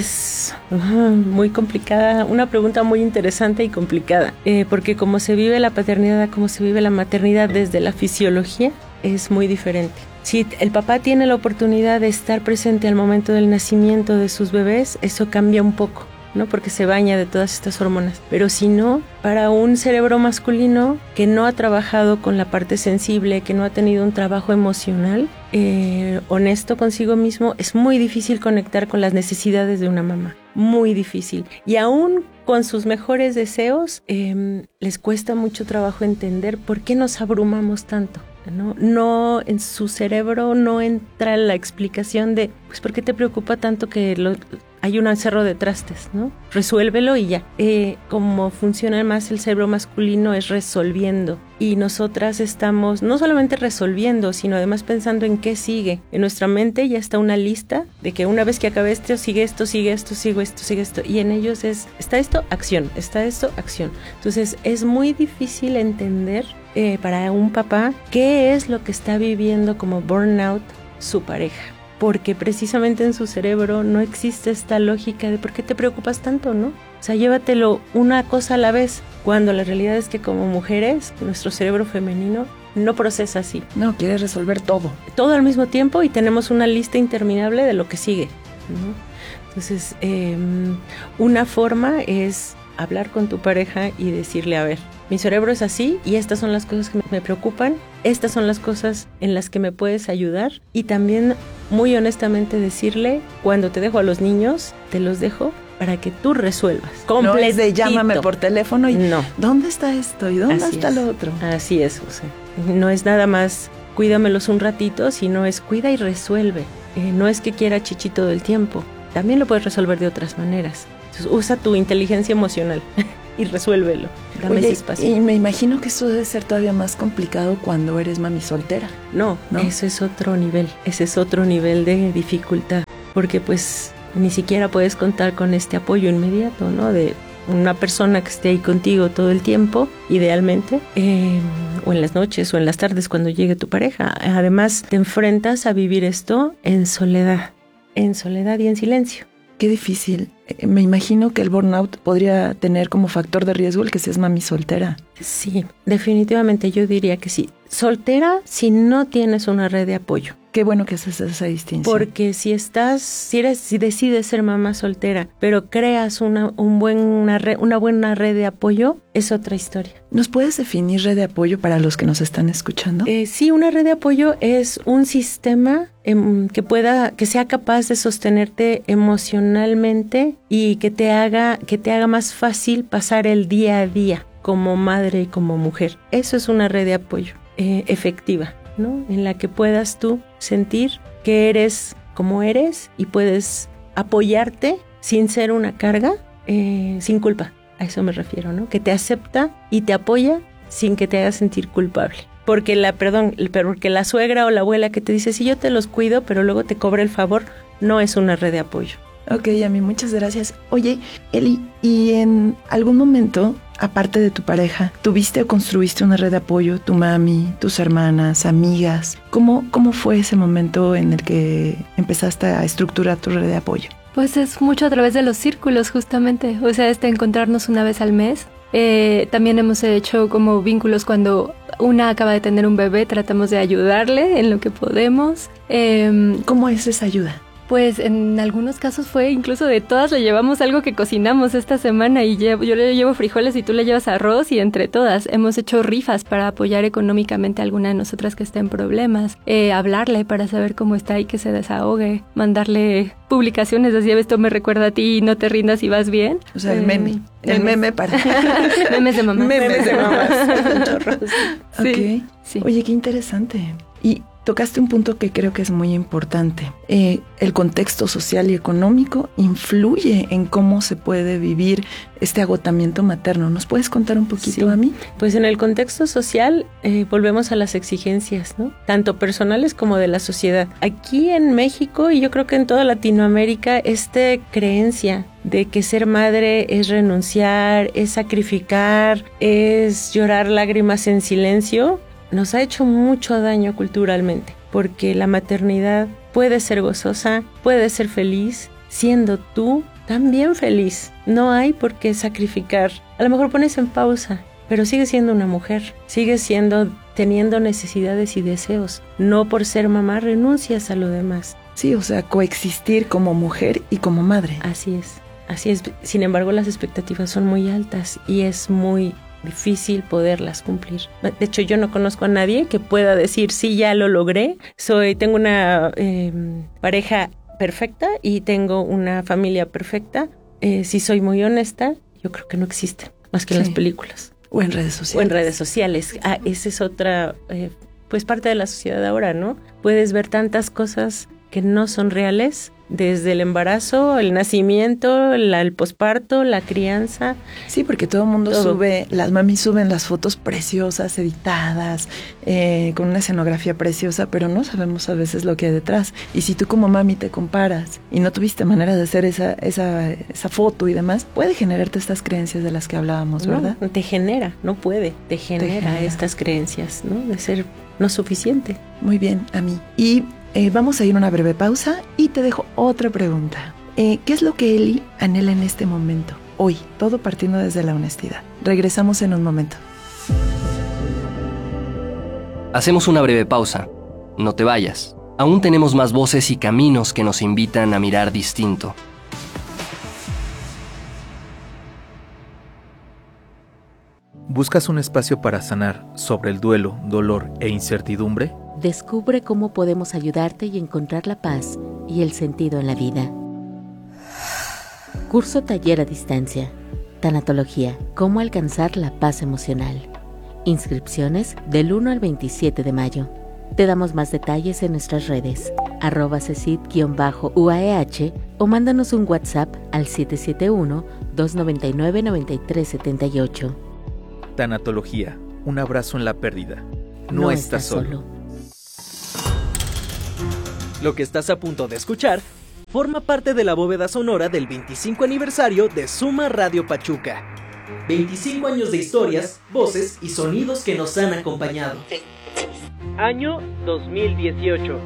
es uh, muy complicada, una pregunta muy interesante y complicada, eh, porque como se vive la paternidad, como se vive la maternidad desde la fisiología, es muy diferente. Si el papá tiene la oportunidad de estar presente al momento del nacimiento de sus bebés, eso cambia un poco, ¿no? Porque se baña de todas estas hormonas. Pero si no, para un cerebro masculino que no ha trabajado con la parte sensible, que no ha tenido un trabajo emocional eh, honesto consigo mismo, es muy difícil conectar con las necesidades de una mamá. Muy difícil. Y aún con sus mejores deseos, eh, les cuesta mucho trabajo entender por qué nos abrumamos tanto. No, no, en su cerebro no entra la explicación de, pues, ¿por qué te preocupa tanto que lo, hay un cerro de trastes, ¿no? Resuélvelo y ya. Eh, como funciona más el cerebro masculino es resolviendo. Y nosotras estamos no solamente resolviendo, sino además pensando en qué sigue. En nuestra mente ya está una lista de que una vez que acabe esto, sigue esto, sigue esto, sigue esto, sigue esto. Y en ellos es, está esto, acción, está esto, acción. Entonces es muy difícil entender eh, para un papá qué es lo que está viviendo como burnout su pareja. Porque precisamente en su cerebro no existe esta lógica de por qué te preocupas tanto, ¿no? O sea, llévatelo una cosa a la vez, cuando la realidad es que como mujeres, nuestro cerebro femenino no procesa así. No, quiere resolver todo. Todo al mismo tiempo y tenemos una lista interminable de lo que sigue, ¿no? Entonces, eh, una forma es hablar con tu pareja y decirle, a ver, mi cerebro es así y estas son las cosas que me preocupan, estas son las cosas en las que me puedes ayudar, y también muy honestamente decirle, cuando te dejo a los niños, te los dejo para que tú resuelvas. No es de llámame por teléfono y no. ¿Dónde está esto? ¿Y dónde Así está es. lo otro? Así es, José. No es nada más cuídamelos un ratito, sino es cuida y resuelve. Eh, no es que quiera chichi todo el tiempo. También lo puedes resolver de otras maneras. Entonces, usa tu inteligencia emocional y resuélvelo. Dame Oye, ese espacio. Y me imagino que esto debe ser todavía más complicado cuando eres mami soltera. No, no, eso es otro nivel. Ese es otro nivel de dificultad. Porque pues ni siquiera puedes contar con este apoyo inmediato, ¿no? De una persona que esté ahí contigo todo el tiempo, idealmente, eh, o en las noches o en las tardes cuando llegue tu pareja. Además, te enfrentas a vivir esto en soledad, en soledad y en silencio. Qué difícil. Me imagino que el burnout podría tener como factor de riesgo el que seas mami soltera. Sí, definitivamente yo diría que sí. Soltera si no tienes una red de apoyo. Qué bueno que haces esa distinción. Porque si estás, si eres, si decides ser mamá soltera, pero creas una, un buen, una, red, una buena red de apoyo, es otra historia. ¿Nos puedes definir red de apoyo para los que nos están escuchando? Eh, sí, una red de apoyo es un sistema eh, que pueda, que sea capaz de sostenerte emocionalmente y que te haga, que te haga más fácil pasar el día a día como madre y como mujer. Eso es una red de apoyo eh, efectiva, ¿no? En la que puedas tú sentir que eres como eres y puedes apoyarte sin ser una carga, eh, sin culpa. A eso me refiero, ¿no? Que te acepta y te apoya sin que te haga sentir culpable. Porque la, perdón, porque la suegra o la abuela que te dice, sí, yo te los cuido, pero luego te cobra el favor, no es una red de apoyo. Ok, Yami, muchas gracias. Oye, Eli, ¿y en algún momento, aparte de tu pareja, tuviste o construiste una red de apoyo, tu mami, tus hermanas, amigas? ¿Cómo, cómo fue ese momento en el que empezaste a estructurar tu red de apoyo? Pues es mucho a través de los círculos, justamente. O sea, este encontrarnos una vez al mes. Eh, también hemos hecho como vínculos cuando una acaba de tener un bebé, tratamos de ayudarle en lo que podemos. Eh, ¿Cómo es esa ayuda? Pues en algunos casos fue incluso de todas le llevamos algo que cocinamos esta semana y llevo, yo le llevo frijoles y tú le llevas arroz y entre todas hemos hecho rifas para apoyar económicamente a alguna de nosotras que esté en problemas, eh, hablarle para saber cómo está y que se desahogue, mandarle publicaciones así, esto me recuerda a ti y no te rindas y vas bien. O sea, el eh, meme, el memes. meme para... memes de mamás. Memes de mamás. Sí, okay. Sí. Oye, qué interesante. Y tocaste un punto que creo que es muy importante. Eh, el contexto social y económico influye en cómo se puede vivir este agotamiento materno. ¿Nos puedes contar un poquito, sí. a mí? Pues en el contexto social eh, volvemos a las exigencias, ¿no? Tanto personales como de la sociedad. Aquí en México y yo creo que en toda Latinoamérica, esta creencia de que ser madre es renunciar, es sacrificar, es llorar lágrimas en silencio, nos ha hecho mucho daño culturalmente, porque la maternidad puede ser gozosa, puede ser feliz, siendo tú también feliz. No hay por qué sacrificar. A lo mejor pones en pausa, pero sigues siendo una mujer, sigues siendo, teniendo necesidades y deseos. No por ser mamá renuncias a lo demás. Sí, o sea, coexistir como mujer y como madre. Así es, así es. Sin embargo, las expectativas son muy altas y es muy difícil poderlas cumplir. De hecho, yo no conozco a nadie que pueda decir, sí, ya lo logré, soy, tengo una eh, pareja perfecta y tengo una familia perfecta. Eh, si soy muy honesta, yo creo que no existen, más que sí. En las películas. O en redes sociales. O en redes sociales. Ah, esa es otra, eh, pues parte de la sociedad ahora, ¿no? Puedes ver tantas cosas que no son reales, desde el embarazo, el nacimiento, la, el posparto, la crianza. Sí, porque todo el mundo todo. sube, las mamis suben las fotos preciosas, editadas, eh, con una escenografía preciosa, pero no sabemos a veces lo que hay detrás. Y si tú como mami te comparas y no tuviste manera de hacer esa, esa, esa foto y demás, puede generarte estas creencias de las que hablábamos, ¿verdad? No, te genera, no puede, te genera, te genera estas creencias, ¿no? De ser no suficiente. Muy bien, a mí. Y Eh, vamos a ir a una breve pausa y te dejo otra pregunta. Eh, ¿Qué es lo que Eli anhela en este momento? Hoy, todo partiendo desde la honestidad. Regresamos en un momento. Hacemos una breve pausa. No te vayas. Aún tenemos más voces y caminos que nos invitan a mirar distinto. ¿Buscas un espacio para sanar sobre el duelo, dolor e incertidumbre? Descubre cómo podemos ayudarte y encontrar la paz y el sentido en la vida. Curso taller a distancia. Tanatología. Cómo alcanzar la paz emocional. Inscripciones del uno al veintisiete de mayo. Te damos más detalles en nuestras redes, arroba cecit-U A E H o mándanos un WhatsApp al siete siete uno, dos nueve nueve, nueve tres siete ocho. Tanatología. Un abrazo en la pérdida. No, No estás estás solo. solo. Lo que estás a punto de escuchar forma parte de la bóveda sonora del veinticinco aniversario de Suma Radio Pachuca. veinticinco años de historias, voces y sonidos que nos han acompañado. Año dos mil dieciocho.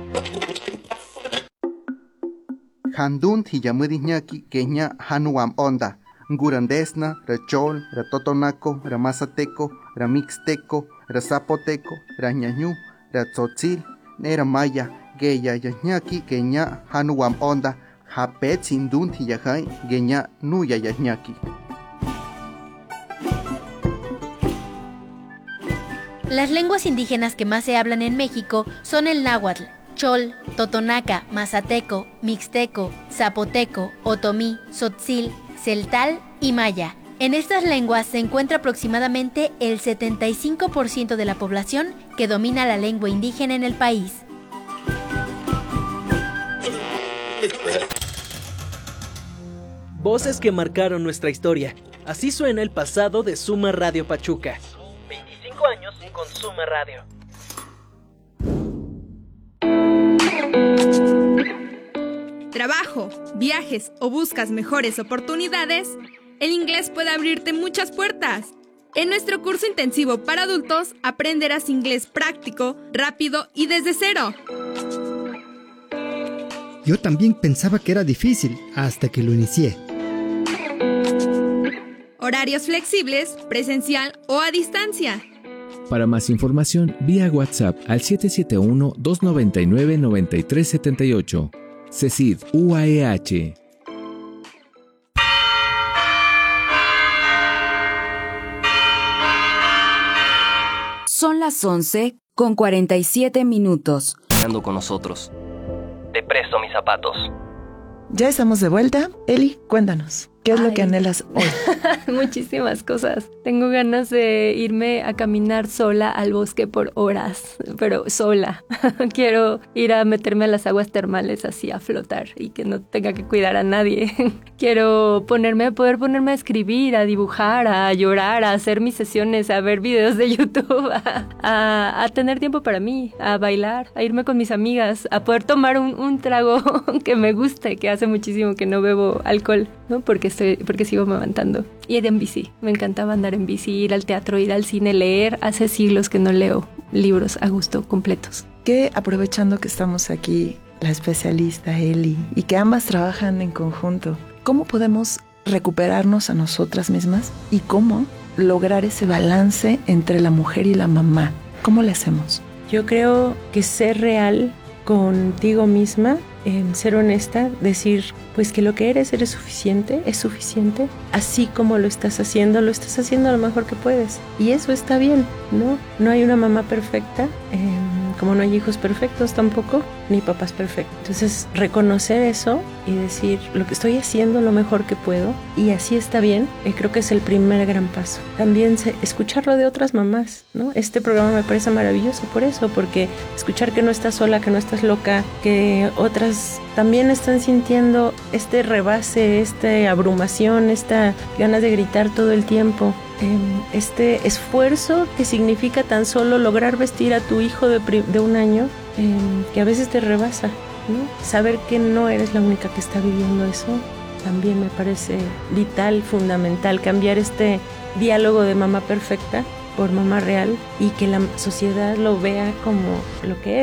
Handun Tiyamudinaki Kenya Hanuam Onda. Ngurandesna, Rachol, Ratotonaco, Ramazateco, Ramixteco, Razapoteco, Rañañú, Ratzotzil, Nera Maya, Geya Yanyaki, Kenya Hanuam Onda, Japet Sindun Tiyahai, Genya Nuya Yanyaki. Las lenguas indígenas que más se hablan en México son el náhuatl, chol, totonaca, mazateco, mixteco, zapoteco, otomí, tzotzil, celtal y maya. En estas lenguas se encuentra aproximadamente el setenta y cinco por ciento de la población que domina la lengua indígena en el país. Voces que marcaron nuestra historia. Así suena el pasado de Suma Radio Pachuca. veinticinco años con Suma Radio. Trabajo, viajes o buscas mejores oportunidades, el inglés puede abrirte muchas puertas. En nuestro curso intensivo para adultos aprenderás inglés práctico, rápido y desde cero. Yo también pensaba que era difícil hasta que lo inicié. Horarios flexibles, presencial o a distancia. Para más información, vía WhatsApp al siete siete uno, dos nueve nueve, nueve tres siete ocho. CECID U A E H. Son las once con cuarenta y siete minutos. Ando con nosotros. Te presto mis zapatos. Ya estamos de vuelta. Eli, cuéntanos, ¿qué es Ay. lo que anhelas hoy? Muchísimas cosas. Tengo ganas de irme a caminar sola al bosque por horas, pero sola. Quiero ir a meterme a las aguas termales así a flotar y que no tenga que cuidar a nadie. Quiero ponerme, poder ponerme a escribir, a dibujar, a llorar, a hacer mis sesiones, a ver videos de YouTube, a, a, a tener tiempo para mí, a bailar, a irme con mis amigas, a poder tomar un, un trago que me guste, que hace muchísimo que no bebo alcohol, ¿no? Porque estoy, porque sigo mamantando. Ir en bici. Me encantaba andar en bici, ir al teatro, ir al cine, leer. Hace siglos que no leo libros a gusto completos. Que aprovechando que estamos aquí, la especialista Eli, y que ambas trabajan en conjunto, ¿cómo podemos recuperarnos a nosotras mismas y cómo lograr ese balance entre la mujer y la mamá? ¿Cómo le hacemos? Yo creo que ser real contigo misma, eh, ser honesta, decir pues que lo que eres, eres suficiente, es suficiente, así como lo estás haciendo, lo estás haciendo lo mejor que puedes. Y eso está bien, ¿no? No hay una mamá perfecta, eh, como no hay hijos perfectos tampoco, ni papás perfectos. Entonces, reconocer eso y decir lo que estoy haciendo lo mejor que puedo y así está bien, eh, creo que es el primer gran paso. También se, escucharlo de otras mamás, ¿no? Este programa me parece maravilloso por eso, porque escuchar que no estás sola, que no estás loca, que otras también están sintiendo este rebase, esta abrumación, esta ganas de gritar todo el tiempo, este esfuerzo que significa tan solo lograr vestir a tu hijo de, de un año, que a veces te rebasa, ¿no? Saber que no eres la única que está viviendo eso también me parece vital, fundamental, cambiar este diálogo de mamá perfecta por mamá real y que la sociedad lo vea como lo que es,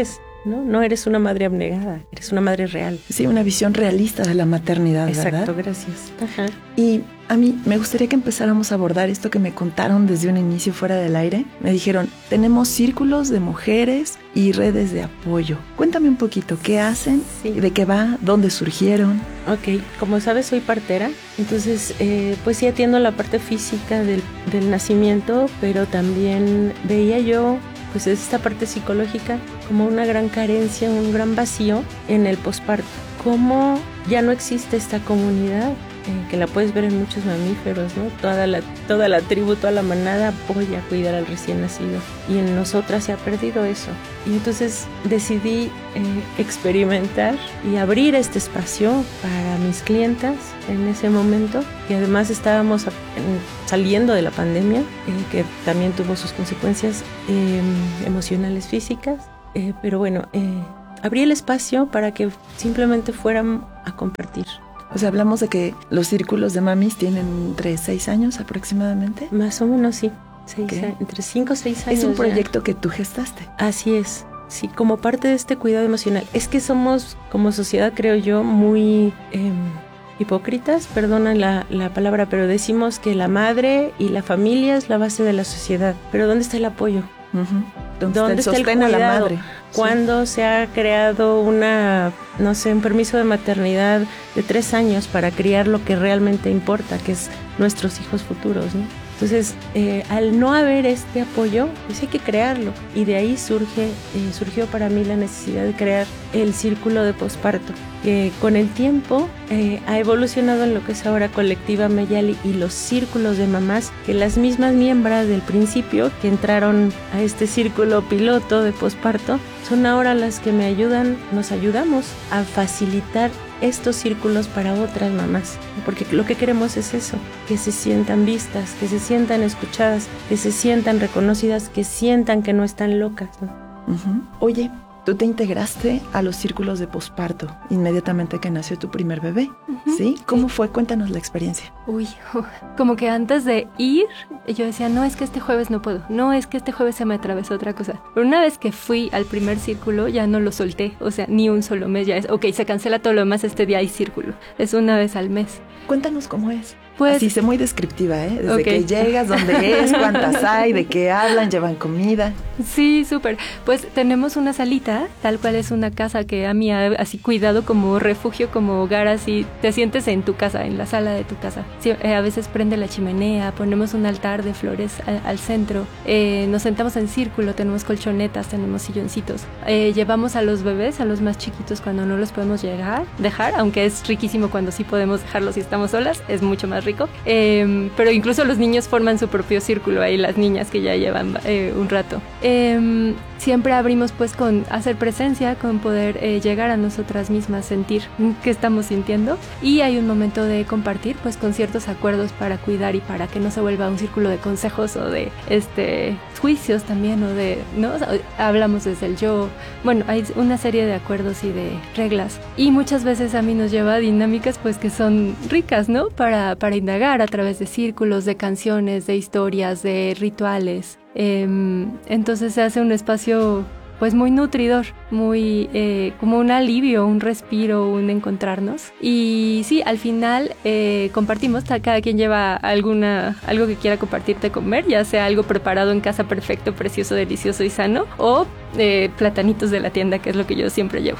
¿no? No eres una madre abnegada, eres una madre real. Sí, una visión realista de la maternidad, ¿verdad? Exacto, gracias. Ajá. Y a mí me gustaría que empezáramos a abordar esto que me contaron desde un inicio fuera del aire. Me dijeron, tenemos círculos de mujeres y redes de apoyo. Cuéntame un poquito, ¿qué hacen? Sí. ¿De qué va? ¿Dónde surgieron? Ok, como sabes, soy partera, entonces eh, pues sí atiendo la parte física del, del nacimiento, pero también veía yo pues esta parte psicológica como una gran carencia, un gran vacío en el posparto. Cómo ya no existe esta comunidad, eh, que la puedes ver en muchos mamíferos, ¿no? Toda la, toda la tribu, toda la manada apoya a cuidar al recién nacido. Y en nosotras se ha perdido eso. Y entonces decidí eh, experimentar y abrir este espacio para mis clientas en ese momento. Y además estábamos a, en, saliendo de la pandemia, eh, que también tuvo sus consecuencias eh, emocionales, físicas. Eh, pero bueno, eh, abrí el espacio para que simplemente fueran a compartir. O sea, hablamos de que los círculos de mamis tienen entre seis años aproximadamente. Más o menos, sí. Seis, entre cinco o seis años. Es un proyecto ya. que tú gestaste. Así es. Sí, como parte de este cuidado emocional. Es que somos, como sociedad, creo yo, muy eh, hipócritas, perdona la, la palabra, pero decimos que la madre y la familia es la base de la sociedad. Pero ¿dónde está el apoyo? Uh-huh. ¿Dónde, ¿Dónde está el, está el cuidado? a la madre? ¿Cuándo sí. se ha creado una, no sé, un permiso de maternidad de tres años para criar lo que realmente importa, que es nuestros hijos futuros, ¿no? Entonces, eh, al no haber este apoyo, pues hay que crearlo. Y de ahí surge, eh, surgió para mí la necesidad de crear el círculo de posparto, que con el tiempo eh, ha evolucionado en lo que es ahora Colectiva Meyali y los círculos de mamás, que las mismas miembros del principio que entraron a este círculo piloto de posparto, son ahora las que me ayudan, nos ayudamos a facilitar estos círculos para otras mamás, porque lo que queremos es eso, que se sientan vistas, que se sientan escuchadas, que se sientan reconocidas, que sientan que no están locas, ¿no? Uh-huh. Oye, tú te integraste a los círculos de posparto inmediatamente que nació tu primer bebé, uh-huh. ¿sí? ¿Cómo fue? Cuéntanos la experiencia. Uy, como que antes de ir, yo decía, no, es que este jueves no puedo, no, es que este jueves se me atravesó otra cosa. Pero una vez que fui al primer círculo, ya no lo solté, o sea, ni un solo mes, ya es, ok, se cancela todo lo demás, este día hay círculo, es una vez al mes. Cuéntanos cómo es. Pues, así, sé muy descriptiva, ¿eh? Desde okay. que llegas, dónde es, cuántas hay, de qué hablan, llevan comida. Sí, súper. Pues tenemos una salita, tal cual es una casa que a mí ha así cuidado como refugio, como hogar, así te sientes en tu casa, en la sala de tu casa. Sí, eh, a veces prende la chimenea, ponemos un altar de flores al, al centro, eh, nos sentamos en círculo, tenemos colchonetas, tenemos silloncitos. Eh, llevamos a los bebés, a los más chiquitos cuando no los podemos llegar, dejar, aunque es riquísimo cuando sí podemos dejarlos y estamos solas, es mucho más rico, eh, pero incluso los niños forman su propio círculo ahí, las niñas que ya llevan eh, un rato. Eh, siempre abrimos pues con hacer presencia, con poder eh, llegar a nosotras mismas, sentir qué estamos sintiendo, y hay un momento de compartir pues con ciertos acuerdos para cuidar y para que no se vuelva un círculo de consejos o de este juicios también, o de, ¿no? O sea, hablamos desde el yo, bueno, hay una serie de acuerdos y de reglas, y muchas veces a mí nos lleva a dinámicas pues que son ricas, ¿no? Para, para indagar a través de círculos, de canciones, de historias, de rituales. Eh, entonces se hace un espacio pues muy nutridor, muy eh, como un alivio, un respiro, un encontrarnos. Y sí, al final eh, compartimos, cada quien lleva alguna algo que quiera compartirte comer, ya sea algo preparado en casa perfecto, precioso, delicioso y sano, o eh, platanitos de la tienda, que es lo que yo siempre llevo.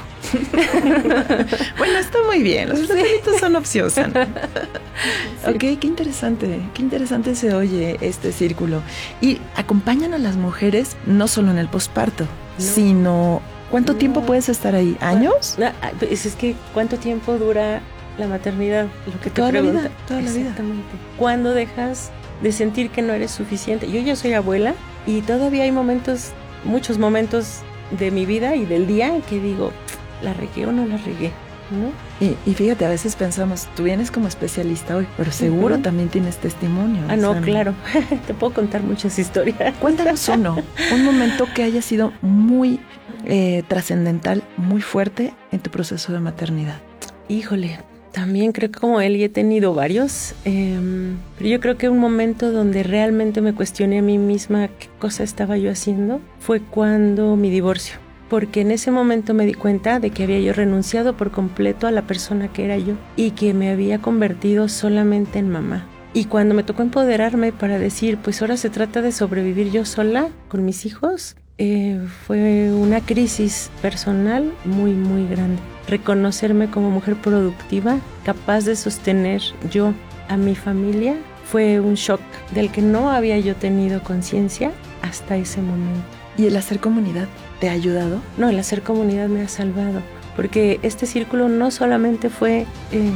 Bueno, está muy bien, los platanitos sí. son opción sana. Sí. Ok, qué interesante, qué interesante se oye este círculo. Y acompañan a las mujeres no solo en el posparto, no. sino ¿cuánto no. tiempo puedes estar ahí? ¿Años? No, es, es que ¿cuánto tiempo dura la maternidad? Lo que te toda pregunta. La vida, toda la vida. Exactamente. ¿Cuándo dejas de sentir que no eres suficiente? Yo ya soy abuela y todavía hay momentos, muchos momentos de mi vida y del día en que digo, ¿la regué o no la regué? ¿No? Y, y fíjate, a veces pensamos, tú vienes como especialista hoy, pero seguro uh-huh. también tienes testimonio. Ah, no, claro. Te puedo contar muchas historias. Cuéntanos uno, un momento que haya sido muy eh, trascendental, muy fuerte en tu proceso de maternidad. Híjole, también creo que como él y he tenido varios, eh, pero yo creo que un momento donde realmente me cuestioné a mí misma qué cosa estaba yo haciendo fue cuando mi divorcio. porque en ese momento me di cuenta de que había yo renunciado por completo a la persona que era yo y que me había convertido solamente en mamá. Y cuando me tocó empoderarme para decir, pues ahora se trata de sobrevivir yo sola con mis hijos, eh, fue una crisis personal muy, muy grande. Reconocerme como mujer productiva, capaz de sostener yo a mi familia, fue un shock del que no había yo tenido conciencia hasta ese momento. ¿Y el hacer comunidad te ha ayudado? No, el hacer comunidad me ha salvado. Porque este círculo no solamente fue eh,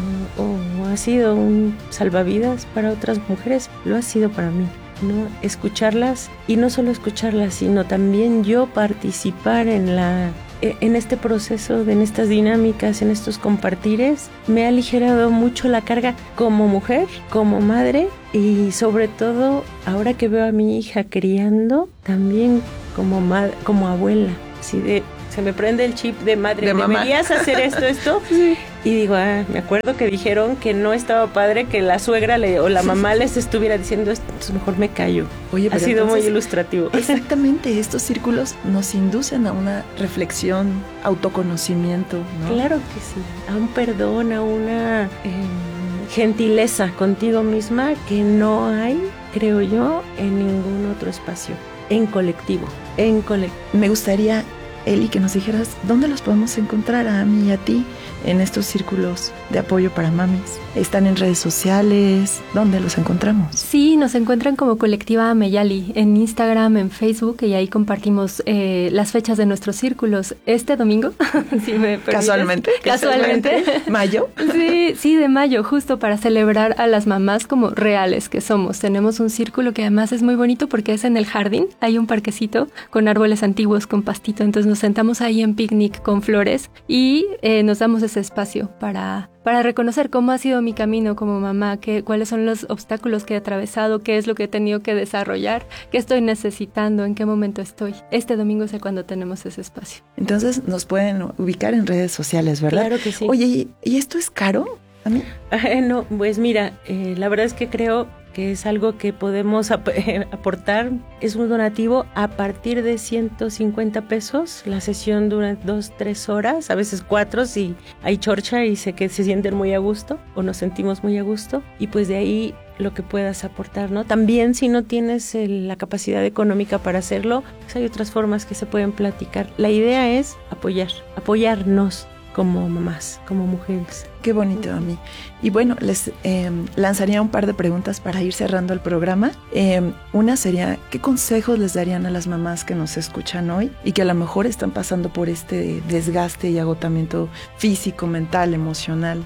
o ha sido un salvavidas para otras mujeres, lo ha sido para mí, ¿no? Escucharlas, y no solo escucharlas, sino también yo participar en la en este proceso, en estas dinámicas, en estos compartires, me ha aligerado mucho la carga como mujer, como madre, y sobre todo ahora que veo a mi hija criando, también como madre, como abuela, así de se me prende el chip de madre, de deberías mamá. Hacer esto, esto, sí. Y digo, ah, me acuerdo que dijeron que no estaba padre que la suegra le, o la mamá les estuviera diciendo esto, entonces mejor me callo. Oye, ha sido entonces, muy ilustrativo. Exactamente, estos círculos nos inducen a una reflexión, autoconocimiento, ¿no? Claro que sí, a un perdón, a una eh, gentileza contigo misma que no hay, creo yo, en ningún otro espacio, en colectivo, en colectivo. Me gustaría, Eli, que nos dijeras dónde los podemos encontrar a mí y a ti en estos círculos de apoyo para mamis. ¿Están en redes sociales? ¿Dónde los encontramos? Sí, nos encuentran como Colectiva Ameyali en Instagram, en Facebook, y ahí compartimos eh, las fechas de nuestros círculos. Este domingo, si me permites. ¿Casualmente? ¿Casualmente? ¿Mayo? Sí, sí, de mayo, justo para celebrar a las mamás como reales que somos. Tenemos un círculo que además es muy bonito porque es en el jardín. Hay un parquecito con árboles antiguos, con pastito. Entonces nos sentamos ahí en picnic con flores y eh, nos damos ese espacio para, para reconocer cómo ha sido mi camino como mamá, qué, cuáles son los obstáculos que he atravesado, qué es lo que he tenido que desarrollar, qué estoy necesitando, en qué momento estoy. Este domingo es cuando tenemos ese espacio. Entonces nos pueden ubicar en redes sociales, ¿verdad? Claro que sí. Oye, ¿y, ¿y esto es caro a mí? Eh, no, pues mira, eh, la verdad es que creo que es algo que podemos ap- eh, aportar. Es un donativo a partir de ciento cincuenta pesos. La sesión dura dos, tres horas, a veces cuatro si hay chorcha y sé que se sienten muy a gusto o nos sentimos muy a gusto. Y pues de ahí lo que puedas aportar, ¿no? También si no tienes el, la capacidad económica para hacerlo, pues hay otras formas que se pueden platicar. La idea es apoyar, apoyarnos como mamás, como mujeres. Qué bonito, a mí. Y bueno, les eh, lanzaría un par de preguntas para ir cerrando el programa. Eh, una sería, ¿qué consejos les darían a las mamás que nos escuchan hoy y que a lo mejor están pasando por este desgaste y agotamiento físico, mental, emocional?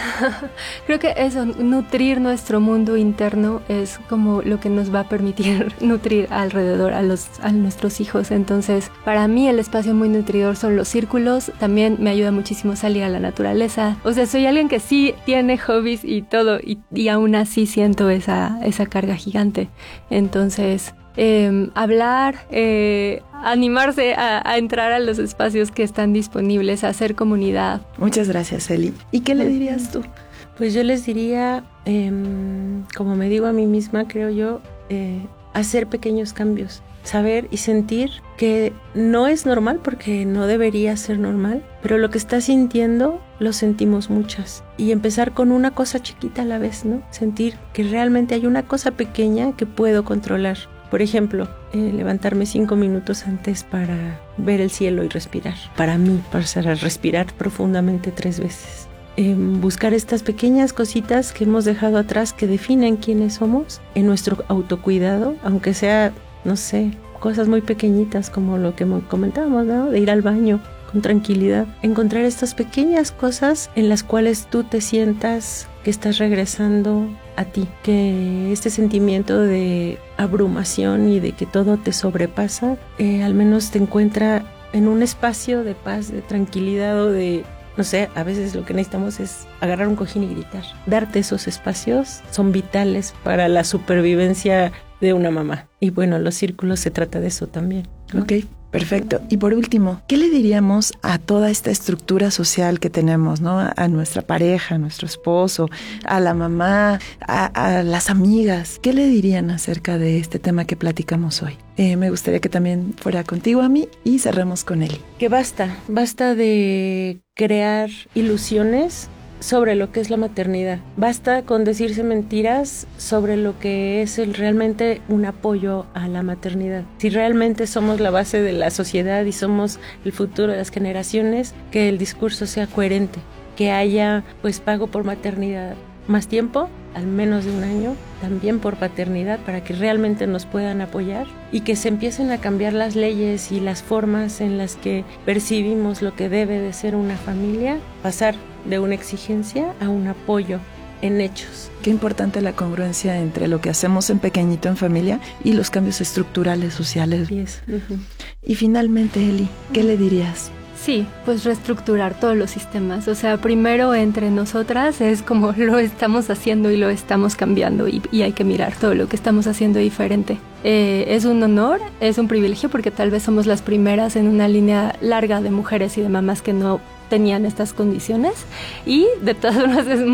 Creo que eso, nutrir nuestro mundo interno es como lo que nos va a permitir nutrir alrededor a, los, a nuestros hijos. Entonces, para mí el espacio muy nutridor son los círculos. También me ayuda muchísimo salir a la naturaleza. O sea, soy alguien que sí tiene hobbies y todo, y, y aún así siento esa, esa carga gigante. Entonces, eh, hablar, eh, animarse a, a entrar a los espacios que están disponibles, a hacer comunidad. Muchas gracias, Eli. ¿Y qué le dirías tú? Pues yo les diría, eh, como me digo a mí misma, creo yo, eh, hacer pequeños cambios. Saber y sentir que no es normal porque no debería ser normal, pero lo que estás sintiendo lo sentimos muchas. Y empezar con una cosa chiquita a la vez, ¿no? Sentir que realmente hay una cosa pequeña que puedo controlar. Por ejemplo, eh, levantarme cinco minutos antes para ver el cielo y respirar. Para mí, para respirar profundamente tres veces. Eh, buscar estas pequeñas cositas que hemos dejado atrás que definen quiénes somos en nuestro autocuidado, aunque sea, no sé, cosas muy pequeñitas como lo que comentábamos, ¿no? De ir al baño con tranquilidad. Encontrar estas pequeñas cosas en las cuales tú te sientas que estás regresando a ti, que este sentimiento de abrumación y de que todo te sobrepasa, eh, al menos te encuentra en un espacio de paz, de tranquilidad o de, no sé, a veces lo que necesitamos es agarrar un cojín y gritar. Darte esos espacios son vitales para la supervivencia de una mamá. Y bueno, los círculos se trata de eso también, ¿no? Ok, Perfecto. Y por último, ¿qué le diríamos a toda esta estructura social que tenemos, ¿no? A nuestra pareja, a nuestro esposo, a la mamá, a, a las amigas. ¿Qué le dirían acerca de este tema que platicamos hoy? Eh, me gustaría que también fuera contigo, a mí, y cerremos con Eli. Que basta, basta de crear ilusiones sobre lo que es la maternidad. Basta con decirse mentiras sobre lo que es el, realmente un apoyo a la maternidad. Si realmente somos la base de la sociedad y somos el futuro de las generaciones, que el discurso sea coherente, que haya pues pago por maternidad más tiempo, al menos de un año, también por paternidad, para que realmente nos puedan apoyar y que se empiecen a cambiar las leyes y las formas en las que percibimos lo que debe de ser una familia, pasar de una exigencia a un apoyo en hechos. Qué importante la congruencia entre lo que hacemos en pequeñito en familia y los cambios estructurales sociales. Yes. Uh-huh. Y finalmente, Eli, ¿qué le dirías? Sí, pues reestructurar todos los sistemas. O sea, primero entre nosotras es como lo estamos haciendo y lo estamos cambiando y, y hay que mirar todo lo que estamos haciendo diferente. Eh, es un honor, es un privilegio porque tal vez somos las primeras en una línea larga de mujeres y de mamás que no tenían estas condiciones y de todas formas es